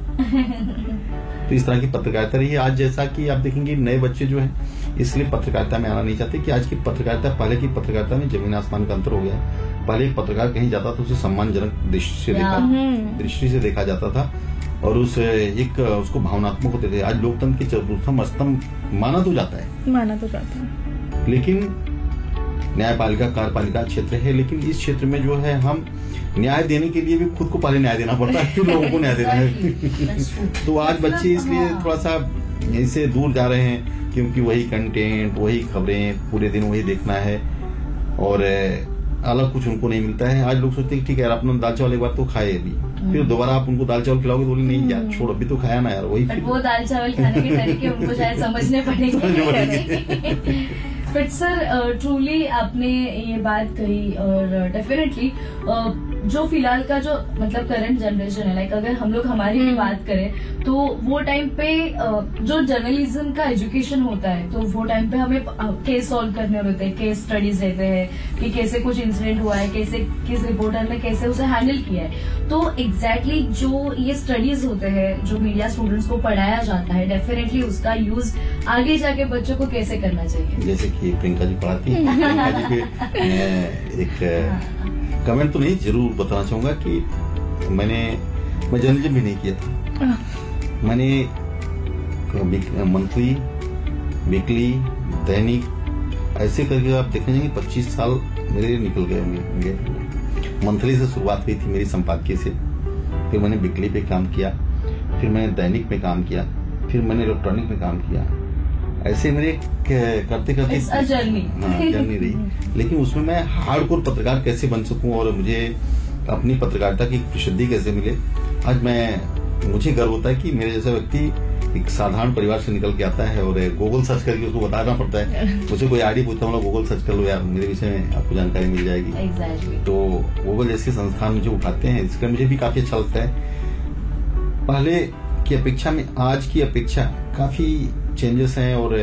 S2: तो इस तरह की पत्रकारिता रही है। आज जैसा कि आप देखेंगे नए बच्चे जो हैं इसलिए पत्रकारिता में आना नहीं चाहते कि आज की पत्रकारिता पहले की पत्रकारिता में जमीन आसमान का अंतर हो गया है। पहले एक पत्रकार कहीं जाता तो उसे सम्मानजनक दृष्टि से देखा दृष्टि से देखा जाता था और उस एक उसको भावनात्मक होते थे। आज लोकतंत्र के चतुर्थम स्तंभ माना तो जाता है,
S3: माना तो जाता है,
S2: लेकिन न्यायपालिका कार्यपालिका क्षेत्र है, लेकिन इस क्षेत्र में जो है हम न्याय देने के लिए भी खुद को पहले न्याय देना पड़ता है, फिर लोगों को न्याय देना है। तो आज बच्चे इसलिए थोड़ा सा इससे दूर जा रहे हैं क्योंकि वही कंटेंट, वही खबरें, पूरे दिन वही देखना है और अलग कुछ उनको नहीं मिलता है। आज लोग सोचते हैं कि ठीक है यार अपना दाल चावल एक बार तो खाए, अभी फिर दोबारा आप उनको दाल चावल खिलाओगे तो बोले नहीं यार छोड़, अभी तो खाया ना यार, वही
S1: बट वो दाल चावल खाने के तरीके उनको शायद समझने पड़ेंगे। बट सर ट्रूली आपने ये बात कही और डेफिनेटली जो फिलहाल का जो मतलब करंट जनरेशन है, लाइक अगर हम लोग हमारी भी बात करें तो वो टाइम पे जो जर्नलिज्म का एजुकेशन होता है तो वो टाइम पे हमें केस सॉल्व करने होते हैं, केस स्टडीज रहते हैं कि कैसे कुछ इंसिडेंट हुआ है, कैसे किस रिपोर्टर ने कैसे उसे हैंडल किया है। तो एग्जैक्टली exactly जो ये स्टडीज होते हैं जो मीडिया स्टूडेंट्स को पढ़ाया जाता है, डेफिनेटली उसका यूज आगे जाके बच्चों को कैसे करना चाहिए।
S2: जैसे कि प्रियंका जी पढ़ाती है, प्रियंका जी पे मैं एक कमेंट तो नहीं जरूर बताना चाहूंगा कि मैंने मैं जर्नलिज्म भी नहीं किया था। मैंने मंथली, वीकली, दैनिक ऐसे करके आप देखने जाएंगे पच्चीस साल मेरे निकल गए होंगे। मंथली से शुरुआत हुई थी मेरी संपादकीय से, फिर मैंने वीकली पे काम किया, फिर मैंने दैनिक में काम किया, फिर मैंने इलेक्ट्रॉनिक में काम किया। ऐसे मेरे करते करते
S1: जर्नी
S2: हाँ जर्नी रही। लेकिन उसमें मैं हार्डकोर पत्रकार कैसे बन सकूं और मुझे अपनी पत्रकारिता की प्रसिद्धि कैसे मिले, आज मैं मुझे गर्व होता है कि मेरे जैसा व्यक्ति एक साधारण परिवार से निकल के आता है और गूगल सर्च करके उसको बताना पड़ता है। मुझे कोई आईडी पूछता हूँ गूगल सर्च कर लो यार, मेरे विषय में आपको जानकारी मिल जाएगी।
S1: exactly.
S2: तो गूगल जैसे संस्थान मुझे उठाते हैं, इसका मुझे भी काफी अच्छा लगता है। पहले की अपेक्षा में आज की अपेक्षा काफी चेंजेस हैं और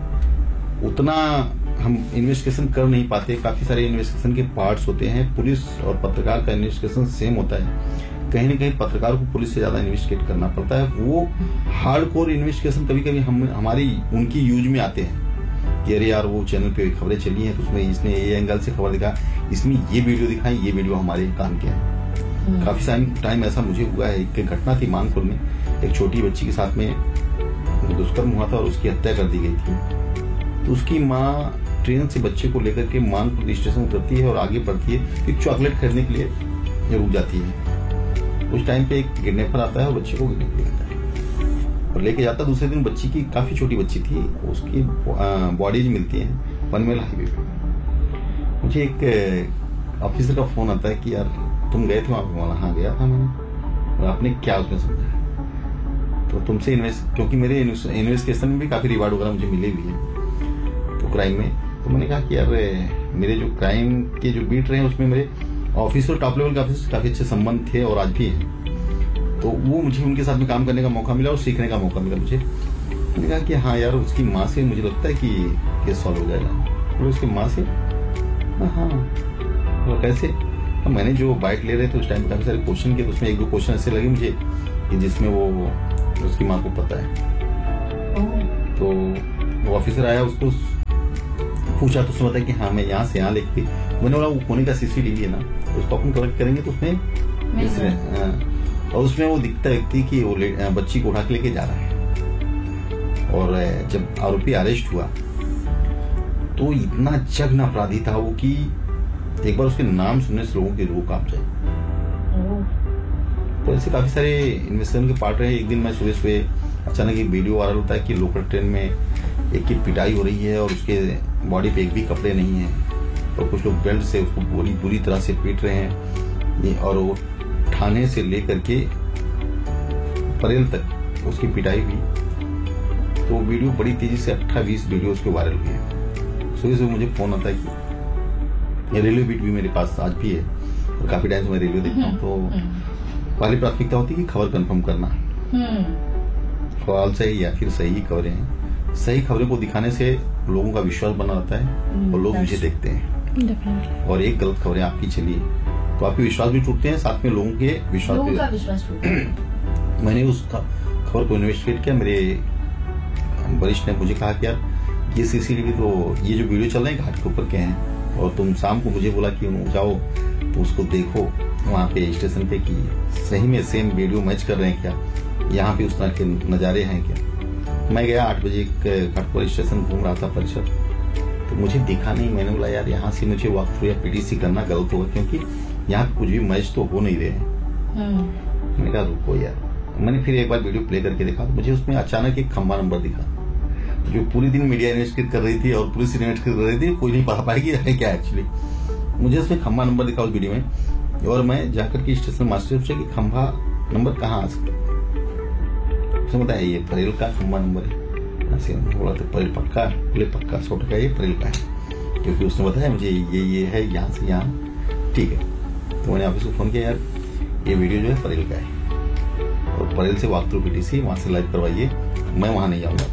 S2: उतना हम इन्वेस्टिगेशन कर नहीं पाते। काफी सारे इन्वेस्टिगेशन के पार्ट्स होते हैं, पुलिस और पत्रकार का इन्वेस्टिगेशन सेम होता है। कहीं न कहीं पत्रकार को पुलिस से ज्यादा इन्वेस्टिगेट करना पड़ता है। वो हार्डकोर इन्वेस्टिगेशन कभी कभी हम हमारी उनकी यूज में आते हैं कि अरे यार वो चैनल पे खबरें चली हैं तो उसमें इसने ये एंगल से खबर दिखा, इसमें ये वीडियो दिखाई, ये वीडियो हमारे काम के हैं। काफी सारे टाइम ऐसा मुझे हुआ है। एक घटना थी मानपुर में, एक छोटी बच्ची के साथ में दुष्कर्म हुआ था और उसकी हत्या कर दी गई थी। तो उसकी माँ ट्रेन से बच्चे को लेकर के मानपुर स्टेशन उतरती है और आगे बढ़ती है, एक चॉकलेट खरीदने के लिए रुक जाती है। उस टाइम पे एक किडनैपर आता है और बच्चे को किडनैप करता है और लेके जाता है। दूसरे दिन बच्ची की काफी छोटी बच्ची थी, उसकी बॉडीज मिलती है पनवेल हाईवे पे। मुझे एक ऑफिसर का फोन आता है कि यार तुम गए थे वहां पे? हाँ गया था मैंने। और आपने क्या उसमें समझा? तो तुमसे इन्वेस्ट, क्योंकि मेरे इन्वेस्टिगेशन में भी काफी रिवार्ड वगैरह मुझे मिले हुए हैं तो क्राइम में। तो मैंने कहा कि यार मेरे जो क्राइम के जो बीट रहे हैं उसमें मेरे ऑफिसर, टॉप लेवल के ऑफिसर काफी अच्छे संबंध थे और आज भी हैं। तो वो मुझे उनके साथ में काम करने का मौका मिला और सीखने का मौका मिला मुझे। मैंने कहा कि हाँ यार उसकी माँ से मुझे लगता है कि केस सॉल्व हो जाएगा। और उसकी माँ से हाँ तो कैसे? तो मैंने जो बाइट ले रहे थे उस टाइम काफी सारे क्वेश्चन किए, उसमें एक दो क्वेश्चन ऐसे लगे मुझे कि जिसमें वो उसकी माँ को पता है। तो वो ऑफिसर आया, उसको पूछा तो उसने बताया कि हाँ मैं यहाँ से यहाँ लेके, मैंने बोला वो कोने का सीसीटीवी है ना, उसको अपन कलेक्ट करेंगे तो उसमें और उसमें वो दिखता व्यक्ति कि वो बच्ची को उठा के लेके जा रहा है। और जब आरोपी अरेस्ट हुआ तो इतना जघन्य अपराधी था वो कि एक बार उसके नाम सुनने से लोगों की रूह कांप जाए। तो ऐसे काफी सारे इन्वेस्टिगेशन के पार्ट रहे। एक दिन मैं सुबह सुबह अचानक एक वीडियो वायरल होता है कि लोकल ट्रेन में एक की पिटाई हो रही है और उसके बॉडी पे एक भी कपड़े नहीं है और कुछ लोग बेल्ट से उसको बुरी बुरी तरह से पीट रहे हैं और वो थाने से लेकर के परेल तक उसकी पिटाई हुई। तो वीडियो बड़ी तेजी से अट्ठाईस बीस वीडियो उसके वायरल हुए हैं। सुबह सुबह मुझे फोन आता है कि रेलवे बीट भी मेरे पास आज भी है और काफी टाइम से मैं रेलवे देखता हूँ। तो पहली प्राथमिकता होती है कि खबर कंफर्म करना, फॉल्स है या फिर सही खबरें हैं। सही खबरों को दिखाने से लोगों का विश्वास बना रहता है और लोग मुझे देखते हैं।
S3: डेफिनेटली।
S2: और एक गलत खबरें आपकी चली तो आपके विश्वास भी टूटते हैं, साथ में लोगों के विश्वास
S1: लोगों
S2: भी।
S1: का विश्वास टूटता है।
S2: मैंने उस खबर को इन्वेस्टिगेट किया। मेरे वरिष्ठ ने मुझे कहा कि यार ये सीसीटीवी तो ये जो वीडियो चल रहे हैं घाट के ऊपर के हैं, और तुम शाम को मुझे बोला कि जाओ तो उसको देखो वहाँ पे स्टेशन पे कि सही में सेम वीडियो मैच कर रहे हैं क्या, यहाँ पे उस तरह के नजारे हैं क्या। मैं गया आठ बजे घाटपुर स्टेशन घूम रहा था परिसर, तो मुझे दिखा नहीं। मैंने बोला यार यहाँ से मुझे वॉक थ्रू या पीटीसी करना गलत होगा, क्योंकि यहाँ पे कुछ भी मैच तो हो नहीं रहे हैं। मैंने कहा रुको यार। मैंने फिर एक बार वीडियो प्ले करके देखा तो मुझे उसमें अचानक एक खंबा नंबर दिखा, जो पूरी दिन मीडिया इन्वेस्टिगेट कर रही थी और पुलिस इन्वेस्टिगेट कर रही थी, कोई नहीं पढ़ा पाएगी है क्या एक्चुअली। मुझे उसमें खंबा नंबर दिखा उस वीडियो में, और मैं जाकर के स्टेशन मास्टर से पूछा कि खंबा नंबर कहाँ आ सकता है। उसने बताया ये परेल का खंबा नंबर है। ऐसे बोला तो परेल पक्का, बोले पक्का सौ टका ये परेल का है, क्योंकि उसने बताया मुझे ये ये है यहाँ से यहाँ। ठीक है, तो मैंने ऑफिस को फोन किया, यार ये वीडियो जो है परेल का है और परेल से वॉक थ्रू पीटीसी वहां से लाइव करवाइए, मैं वहां नहीं आऊंगा।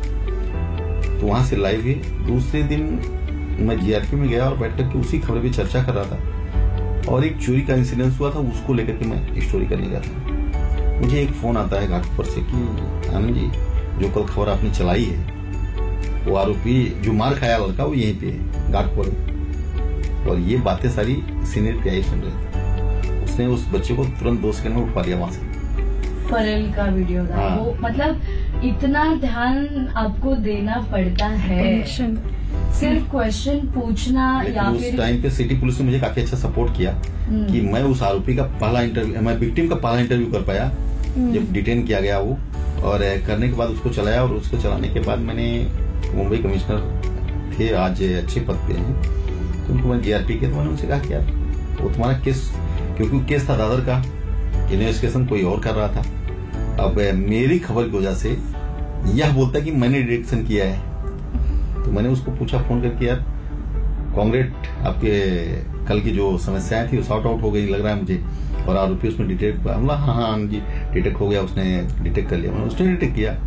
S2: तो वहां से लाइव ही दूसरे दिन मैं जीआरपी में गया और बैठ करके उसी खबर पे चर्चा कर रहा था, और एक चोरी का इंसिडेंस हुआ था उसको लेकर के मैं स्टोरी करने गया था। मुझे एक फोन आता है घाटपुर से कि आनंद जी जो कल खबर आपने चलाई है वो आरोपी जो मार खाया लड़का वो यहीं पे है घाटपुर में, और ये बातें सारी सीनियर पीआई सुन रहे थे। उसने उस बच्चे को तुरंत दो सेकंड में उठवा लिया वहां से।
S1: परेल का वीडियो था
S2: हाँ।
S1: वो, मतलब इतना ध्यान आपको देना पड़ता है
S3: टेंशन।
S1: सिर्फ क्वेश्चन पूछना
S2: लेकिन
S1: या
S2: उस
S1: फिर
S2: टाइम पे सिटी पुलिस ने मुझे काफी अच्छा सपोर्ट किया कि मैं उस आरोपी का पहला इंटरव्यू, मैं विक्टिम का पहला इंटरव्यू कर पाया जब डिटेन किया गया वो, और करने के बाद उसको चलाया, और उसको चलाने के बाद मैंने मुंबई कमिश्नर थे आज अच्छे पद पे हैं, तो उनको मैं जीआरपी के, तो मैंने उनसे कहा कि यार वो तुम्हारा केस, क्योंकि केस था दादर का, इन्वेस्टिगेशन कोई और कर रहा था। अब मेरी खबर की वजह से यह बोलता कि मैंने डिटेक्शन किया है, तो मैंने उसको पूछा फोन करके, यार कांग्रेट आपके कल की जो समस्याएं थी वो सॉर्ट आउट हो गई लग रहा है मुझे, और आरोपी उसमें डिटेक्ट, हाँ हाँ जी डिटेक्ट हो गया, उसने डिटेक्ट कर लिया। मैंने उसने डिटेक्ट किया,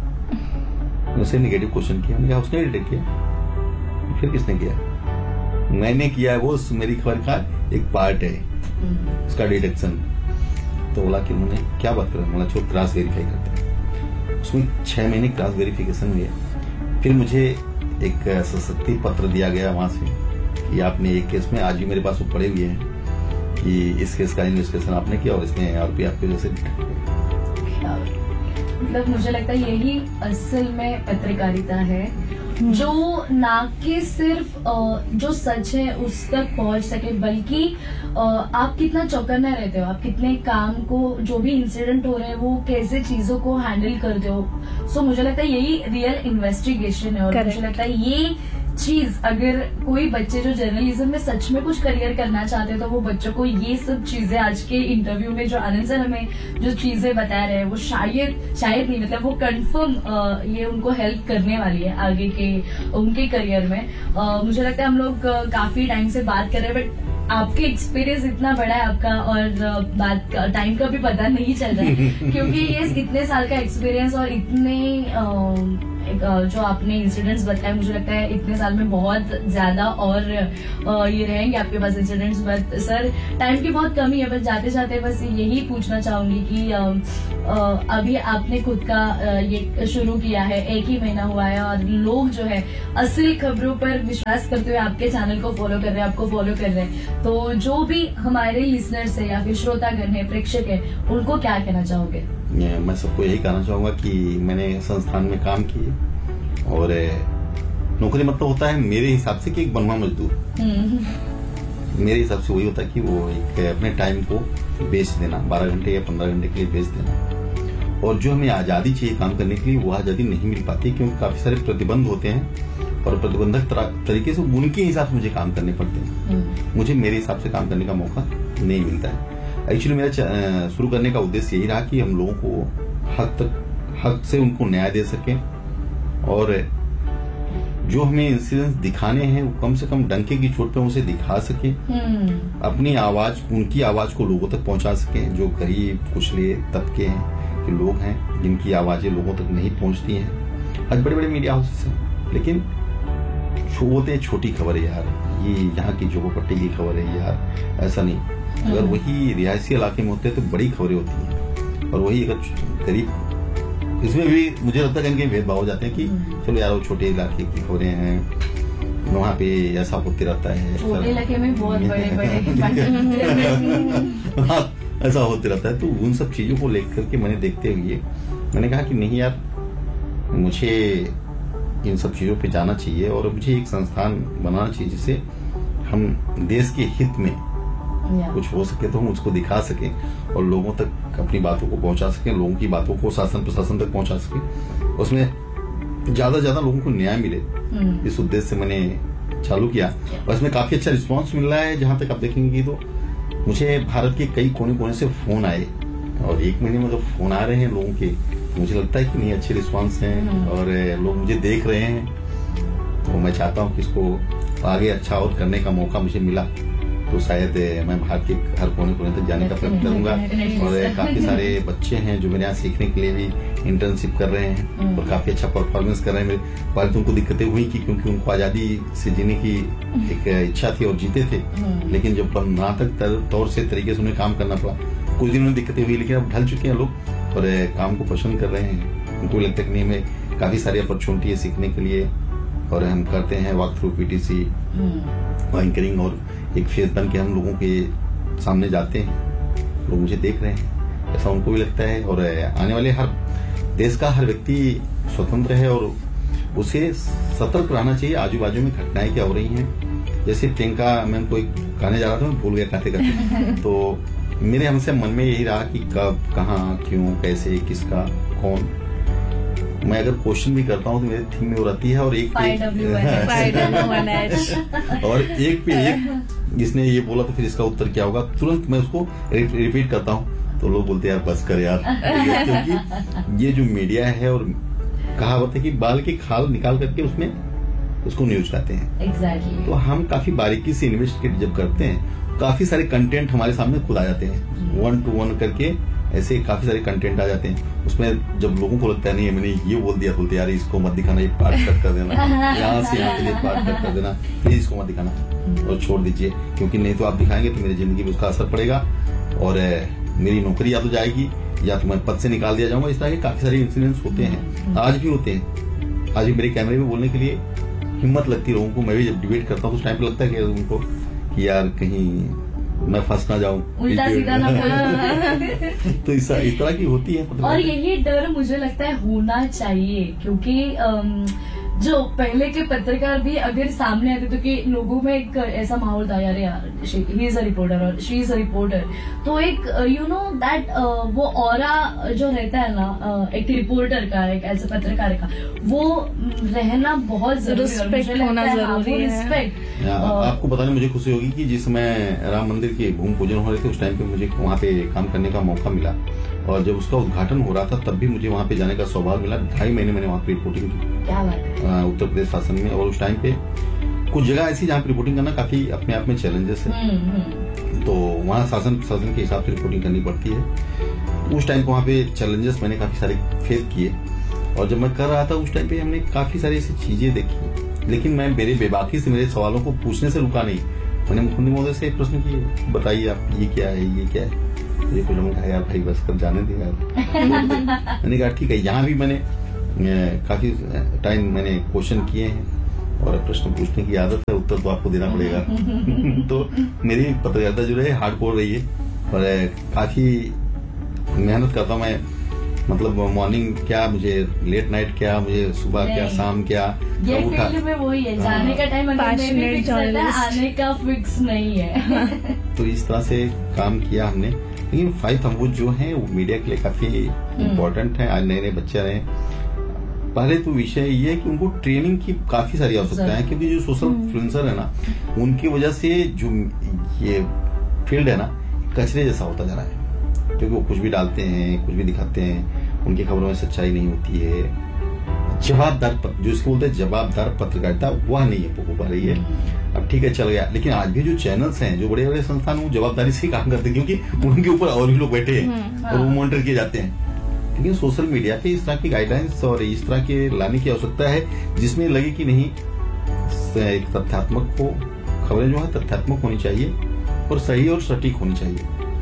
S2: उससे निगेटिव क्वेश्चन किया, मैंने कहा उसने डिटेक्ट किया, फिर किसने किया? मैंने किया है, वो मेरी खबर का एक पार्ट है उसका डिटेक्शन। तो बोला कि उन्होंने क्या बात कर, बोला जो क्रॉस वेरीफाई करते हैं, उसमें छह महीने क्रॉस वेरिफिकेशन हुए। फिर मुझे एक सशक्ति पत्र दिया गया वहां से कि आपने एक केस में, आज भी मेरे पास वो पड़े हुए हैं, कि इस केस का इन्वेस्टिगेशन आपने किया और इसमें आरोपी आपके जैसे।
S1: मतलब मुझे लगता है यही असल में पत्रकारिता है, जो ना कि सिर्फ अ, जो सच है उस तक पहुंच सके, बल्कि अ, आप कितना चौकन्ना रहते हो, आप कितने काम को, जो भी इंसिडेंट हो रहे हैं वो कैसे चीजों को हैंडल करते हो। सो मुझे लगता है यही रियल इन्वेस्टिगेशन है, और
S3: Correct.
S1: मुझे लगता है ये चीज अगर कोई बच्चे जो जर्नलिज्म में सच में कुछ करियर करना चाहते हैं तो वो बच्चों को ये सब चीजें आज के इंटरव्यू में जो आनंद सर हमें जो चीजें बता रहे हैं वो शायद शायद नहीं मतलब वो कंफर्म ये उनको हेल्प करने वाली है आगे के उनके करियर में। अ, मुझे लगता है हम लोग अ, काफी टाइम से बात कर रहे हैं, बट आपके एक्सपीरियंस इतना बड़ा है आपका, और अ, बात का टाइम का भी पता नहीं चल रहा है क्योंकि ये इतने साल का एक्सपीरियंस और इतने अ, एक, अ, जो आपने इंसिडेंट्स बताए, मुझे लगता है इतने साल में बहुत ज्यादा और अ, ये रहेंगे आपके पास इंसिडेंट्स। बट सर टाइम की बहुत कमी है, बस जाते जाते बस यही पूछना चाहूंगी कि अ, अ, अभी आपने खुद का अ, ये शुरू किया है, एक ही महीना हुआ है, और लोग जो है असली खबरों पर विश्वास करते हुए आपके चैनल को फॉलो कर रहे हैं, आपको फॉलो कर रहे हैं, तो जो भी हमारे लिसनर्स है या फिर श्रोतागण है, प्रेक्षक है, उनको क्या कहना चाहोगे?
S2: मैं सबको यही कहना चाहूंगा कि मैंने संस्थान में काम किए, और नौकरी मतलब होता है मेरे हिसाब से कि एक बनवा मजदूर, मेरे हिसाब से वही होता है कि वो एक अपने टाइम को बेच देना, बारह घंटे या पंद्रह घंटे के लिए बेच देना, और जो हमें आजादी चाहिए काम करने के लिए वो आजादी नहीं मिल पाती, क्योंकि काफी सारे प्रतिबंध होते हैं और प्रतिबंधक तरीके से उनके हिसाब से मुझे काम करने पड़ते हैं, मुझे मेरे हिसाब से काम करने का मौका नहीं मिलता है। एक्चुअली मेरा शुरू करने का उद्देश्य यही रहा कि हम लोगों को हक तक हक से उनको न्याय दे सकें, और जो हमें इंसिडेंस दिखाने हैं वो कम से कम डंके की चोट पे उसे दिखा सके, अपनी आवाज, उनकी आवाज को लोगों तक पहुंचा सके, जो गरीब कुचले तबके हैं के लोग हैं जिनकी आवाजें लोगों तक नहीं पहुंचती हैं। आज बड़े बड़े मीडिया हाउसेस हैं, लेकिन होते हैं छोटी खबर है यार, ये यहाँ की झोपड़पट्टी की खबर है यार, ऐसा नहीं। अगर वही रिहायशी इलाके में होते हैं तो बड़ी खबरें होती हैं, और वही अगर करीब, इसमें भी मुझे लगता है कहीं कहीं भेदभाव हो जाते हैं कि चलो यार वो छोटे इलाके की खबरें हैं, वहाँ पे ऐसा होते रहता है,
S1: छोटे इलाके में बहुत बड़े बड़े
S2: हाँ, ऐसा होते रहता है। तो उन सब चीजों को लेकर के मैंने देखते हुए मैंने कहा कि नहीं यार, मुझे इन सब चीजों पे जाना चाहिए और मुझे एक संस्थान बनाना चाहिए जिससे हम देश के हित में कुछ हो सके तो हम उसको दिखा सकें और लोगों तक अपनी बातों को पहुंचा सकें, लोगों की बातों को शासन प्रशासन तक पहुंचा सकें, उसमें ज्यादा से ज्यादा लोगों को न्याय मिले। इस उद्देश्य से मैंने चालू किया और इसमें काफी अच्छा रिस्पांस मिल रहा है। जहां तक आप देखेंगे तो मुझे भारत के कई कोने कोने से फोन आए, और एक महीने में जब फोन आ रहे हैं लोगों के, मुझे लगता है कि नहीं अच्छे रिस्पांस हैं और लोग मुझे देख रहे हैं। तो मैं चाहता हूं कि इसको आगे अच्छा और करने का मौका मुझे मिला तो शायद मैं भारत के हर कोने कोने तक जाने का प्रयत्न करूंगा। और काफी सारे बच्चे हैं जो मेरे यहाँ सीखने के लिए भी इंटर्नशिप कर रहे हैं और काफी अच्छा परफॉर्मेंस कर रहे हैं। मेरे पहले तो उनको दिक्कतें हुई कि क्योंकि उनको आजादी से जीने की एक इच्छा थी और जीते थे, लेकिन जब नाटक तौर से तरीके से उन्हें काम करना पड़ा, कुछ दिन में दिक्कतें हुई, लेकिन अब ढल चुके हैं लोग और काम को पसंद कर रहे हैं। उनको लगता है कि हमें काफी सारी अपॉर्चुनिटी है सीखने के लिए, और हम करते हैं वॉक थ्रू पीटीसी एंकरिंग, और एक फेस बन के हम लोगों के सामने जाते हैं, लोग मुझे देख रहे हैं, ऐसा उनको भी लगता है। और आने वाले हर देश का हर व्यक्ति स्वतंत्र है और उसे सतर्क रहना चाहिए आजू बाजू में घटनाएं क्या हो रही हैं। जैसे प्रियंका मैम को एक गाने जा रहा था, मैं भूल गया कहते करते तो मेरे हमसे मन में यही रहा कि कब, कहाँ, क्यों, कैसे, किसका, कौन। मैं अगर क्वेश्चन भी करता हूँ तो मेरे थीम में वो रहती है, और एक पे और एक पे एक जिसने ये बोला तो फिर इसका उत्तर क्या होगा, तुरंत मैं उसको रिपीट करता हूँ। तो लोग बोलते हैं यार बस कर यार, क्योंकि ये जो मीडिया है, और कहावत है कि बाल की खाल निकाल करके उसमें उसको न्यूज कहते हैं।
S1: exactly.
S2: तो हम काफी बारीकी से इन्वेस्टिगेट जब करते हैं, काफी सारे कंटेंट हमारे सामने खुद आ जाते हैं, वन टू वन करके ऐसे काफी सारे कंटेंट आ जाते हैं। उसमें जब लोगों को लगता है नहीं मैंने ये बोल दिया, बोलते यार इसको मत दिखाना, ये पार्ट कट कर देना, यहाँ से यहाँ के लिए पार्ट कट कर देना, प्लीज इसको मत दिखाना और छोड़ दीजिए, क्योंकि नहीं तो आप दिखाएंगे तो मेरी जिंदगी में उसका असर पड़ेगा और मेरी नौकरी या तो जाएगी या तो मैं पद से निकाल दिया जाऊंगा। इस तरह के काफी सारे इंसिडेंट्स होते हैं, आज भी होते हैं। आज भी मेरे कैमरे में बोलने के लिए हिम्मत लगती है लोगों को। मैं भी जब डिबेट करता हूँ उस टाइम पे लगता है कि उनको कि यार कहीं मैं फंस ना जाऊं,
S1: उल्टा सीधा ना बोलो।
S2: तो इस तरह की होती है।
S1: और यही डर मुझे लगता है होना चाहिए, क्योंकि अम, जो पहले के पत्रकार भी अगर सामने आते तो कि लोगों में एक ऐसा माहौल था, यार यार ही इज अ रिपोर्टर और शी इज अ रिपोर्टर, तो एक यू नो दैट वो ऑरा जो रहता है ना एक रिपोर्टर का, एक एज अ पत्रकार का, वो रहना बहुत जरूरी है,
S3: रिस्पेक्ट होना जरूरी है।
S1: रिस्पेक्ट
S2: आपको बताने मुझे खुशी होगी कि जिस समय राम मंदिर के भूमि पूजन हो रहे थे उस टाइम पे मुझे वहाँ पे काम करने का मौका मिला, और जब उसका उद्घाटन हो रहा था तब भी मुझे वहाँ पे जाने का सौभाग्य मिला। ढाई महीने मैंने वहाँ पे रिपोर्टिंग की।
S1: क्या बात है।
S2: उत्तर प्रदेश शासन में, और उस टाइम पे कुछ जगह ऐसी जहाँ पे रिपोर्टिंग करना काफी अपने आप में चैलेंजेस है, तो वहाँ शासन प्रशासन के हिसाब से रिपोर्टिंग करनी पड़ती है। उस टाइम पे वहाँ पे चैलेंजेस मैंने काफी सारे फेस किए, और जब मैं कर रहा था उस टाइम पे हमने काफी सारी ऐसी चीजें देखी, लेकिन मैं मेरे बेबाकी से मेरे सवालों को पूछने से रुका नहीं। मैंने मुख्यमंत्री महोदय से प्रश्न किए, बताइए आप ये क्या है, ये क्या है। ये कुछ कहा यार भाई बस कर जाने दे यार। मैंने कहा ठीक है। यहाँ भी मैंने काफी टाइम मैंने क्वेश्चन किए हैं, और प्रश्न पूछने की आदत है, उत्तर तो आपको देना पड़ेगा। तो मेरी पत्रकारिता जो है हार्डकोर रही है, और काफी मेहनत करता हूँ मैं। मतलब मॉर्निंग क्या, मुझे लेट नाइट क्या, मुझे सुबह क्या, शाम क्या,
S1: ये फील्ड में वही है, जाने का टाइम आने का फिक्स नहीं है।
S2: तो इस तरह से काम किया हमने। लेकिन फाइव थंबोज जो है वो मीडिया के लिए काफी इम्पोर्टेंट है। आज नए नए बच्चे रहे, पहले तो विषय ये है कि उनको ट्रेनिंग की काफी सारी आवश्यकता है, क्योंकि जो सोशल इन्फ्लुएंसर है ना, उनकी वजह से जो ये फील्ड है ना कचरे जैसा होता जा रहा है, क्योंकि वो कुछ भी डालते हैं, कुछ भी दिखाते हैं, उनकी खबरों में सच्चाई नहीं होती है। जवाबदार जो इसको बोलते हैं जवाबदार पत्रकारिता, वह नहीं है हो पा रही है। अब ठीक है चल गया, लेकिन आज भी जो चैनल्स हैं, जो बड़े बड़े संस्थान, वो जवाबदारी से काम करते हैं, क्योंकि उनके ऊपर और भी लोग बैठे हैं और वो मॉनिटर किए जाते हैं। लेकिन सोशल मीडिया पे इस तरह की गाइडलाइंस और इस तरह के लाने की आवश्यकता है जिसमें लगे कि नहीं एक तथ्यात्मक हो, खबरें जो है तथ्यात्मक होनी चाहिए और सही और सटीक होनी चाहिए।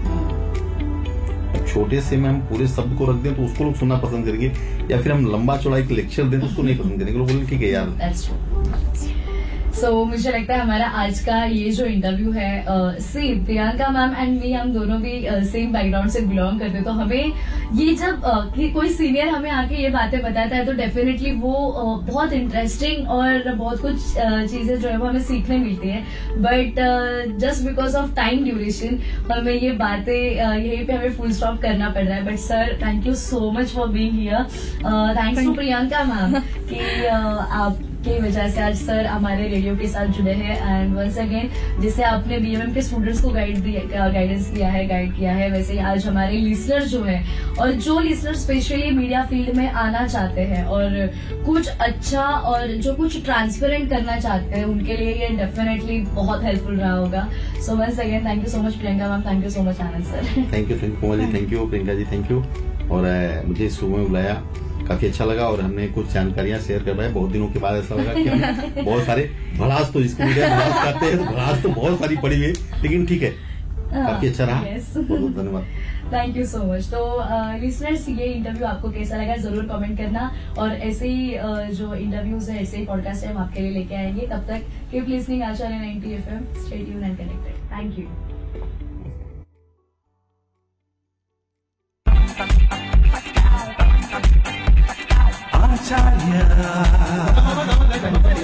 S2: अब छोटे से में हम पूरे शब्द को रख दें तो उसको लोग सुनना पसंद करेंगे, या फिर हम लंबा चौड़ा एक लेक्चर दें तो उसको नहीं पसंद करेंगे, लोग बोलेंगे ठीक है यार।
S1: सो so, मुझे लगता है हमारा आज का ये जो इंटरव्यू है, same Priyanka ma'am and me, हम दोनों भी सेम बैकग्राउंड से बिलोंग करते हैं, तो हमें ये जब uh, कोई सीनियर हमें आके ये बातें बताता है तो डेफिनेटली वो uh, बहुत इंटरेस्टिंग और बहुत कुछ uh, चीजें जो है वो हमें सीखने मिलती है। But just because of time duration हमें ये बातें uh, यहीं पे हमें फुल स्टॉप करना पड़ रहा है। But sir thank you so much for being here. Thanks to Priyanka ma'am कि uh, आप की वजह से आज सर हमारे रेडियो के साथ जुड़े हैं। एंड वंस अगेन जिससे आपने बीएमएम के स्टूडेंट्स को गाइड दिया, गाइडेंस दिया है, गाइड किया है, वैसे ही आज हमारे लिसनर जो है और जो लिसनर स्पेशली मीडिया फील्ड में आना चाहते हैं और कुछ अच्छा और जो कुछ ट्रांसपेरेंट करना चाहते हैं उनके लिए ये डेफिनेटली बहुत हेल्पफुल रहा होगा। So once again thank you so much Priyanka ma'am, thank you so much Anand sir.
S2: Thank you, thank you Komal ji, thank you Priyanka ji, thank you. और uh, मुझे इस शो में बुलाया, काफी अच्छा लगा और हमने कुछ जानकारियां शेयर कर पाए। बहुत दिनों के बाद ऐसा लगा कि हम बहुत सारे भड़ास, तो जिसको मीडिया भड़ास कहते हैं, तो भड़ास तो बहुत सारी पड़ी हुई है, लेकिन ठीक है, काफी अच्छा रहा। बहुत बहुत धन्यवाद,
S1: थैंक यू सो मच। तो लिसनर्स ये इंटरव्यू आपको कैसा लगा जरूर कमेंट करना, और ऐसे ही uh, जो इंटरव्यूज है, ऐसे ही पॉडकास्ट है हम आपके लिए लेके आएंगे। तब तक keep listening Acharya ninety F M, stay tuned and connected. Thank you.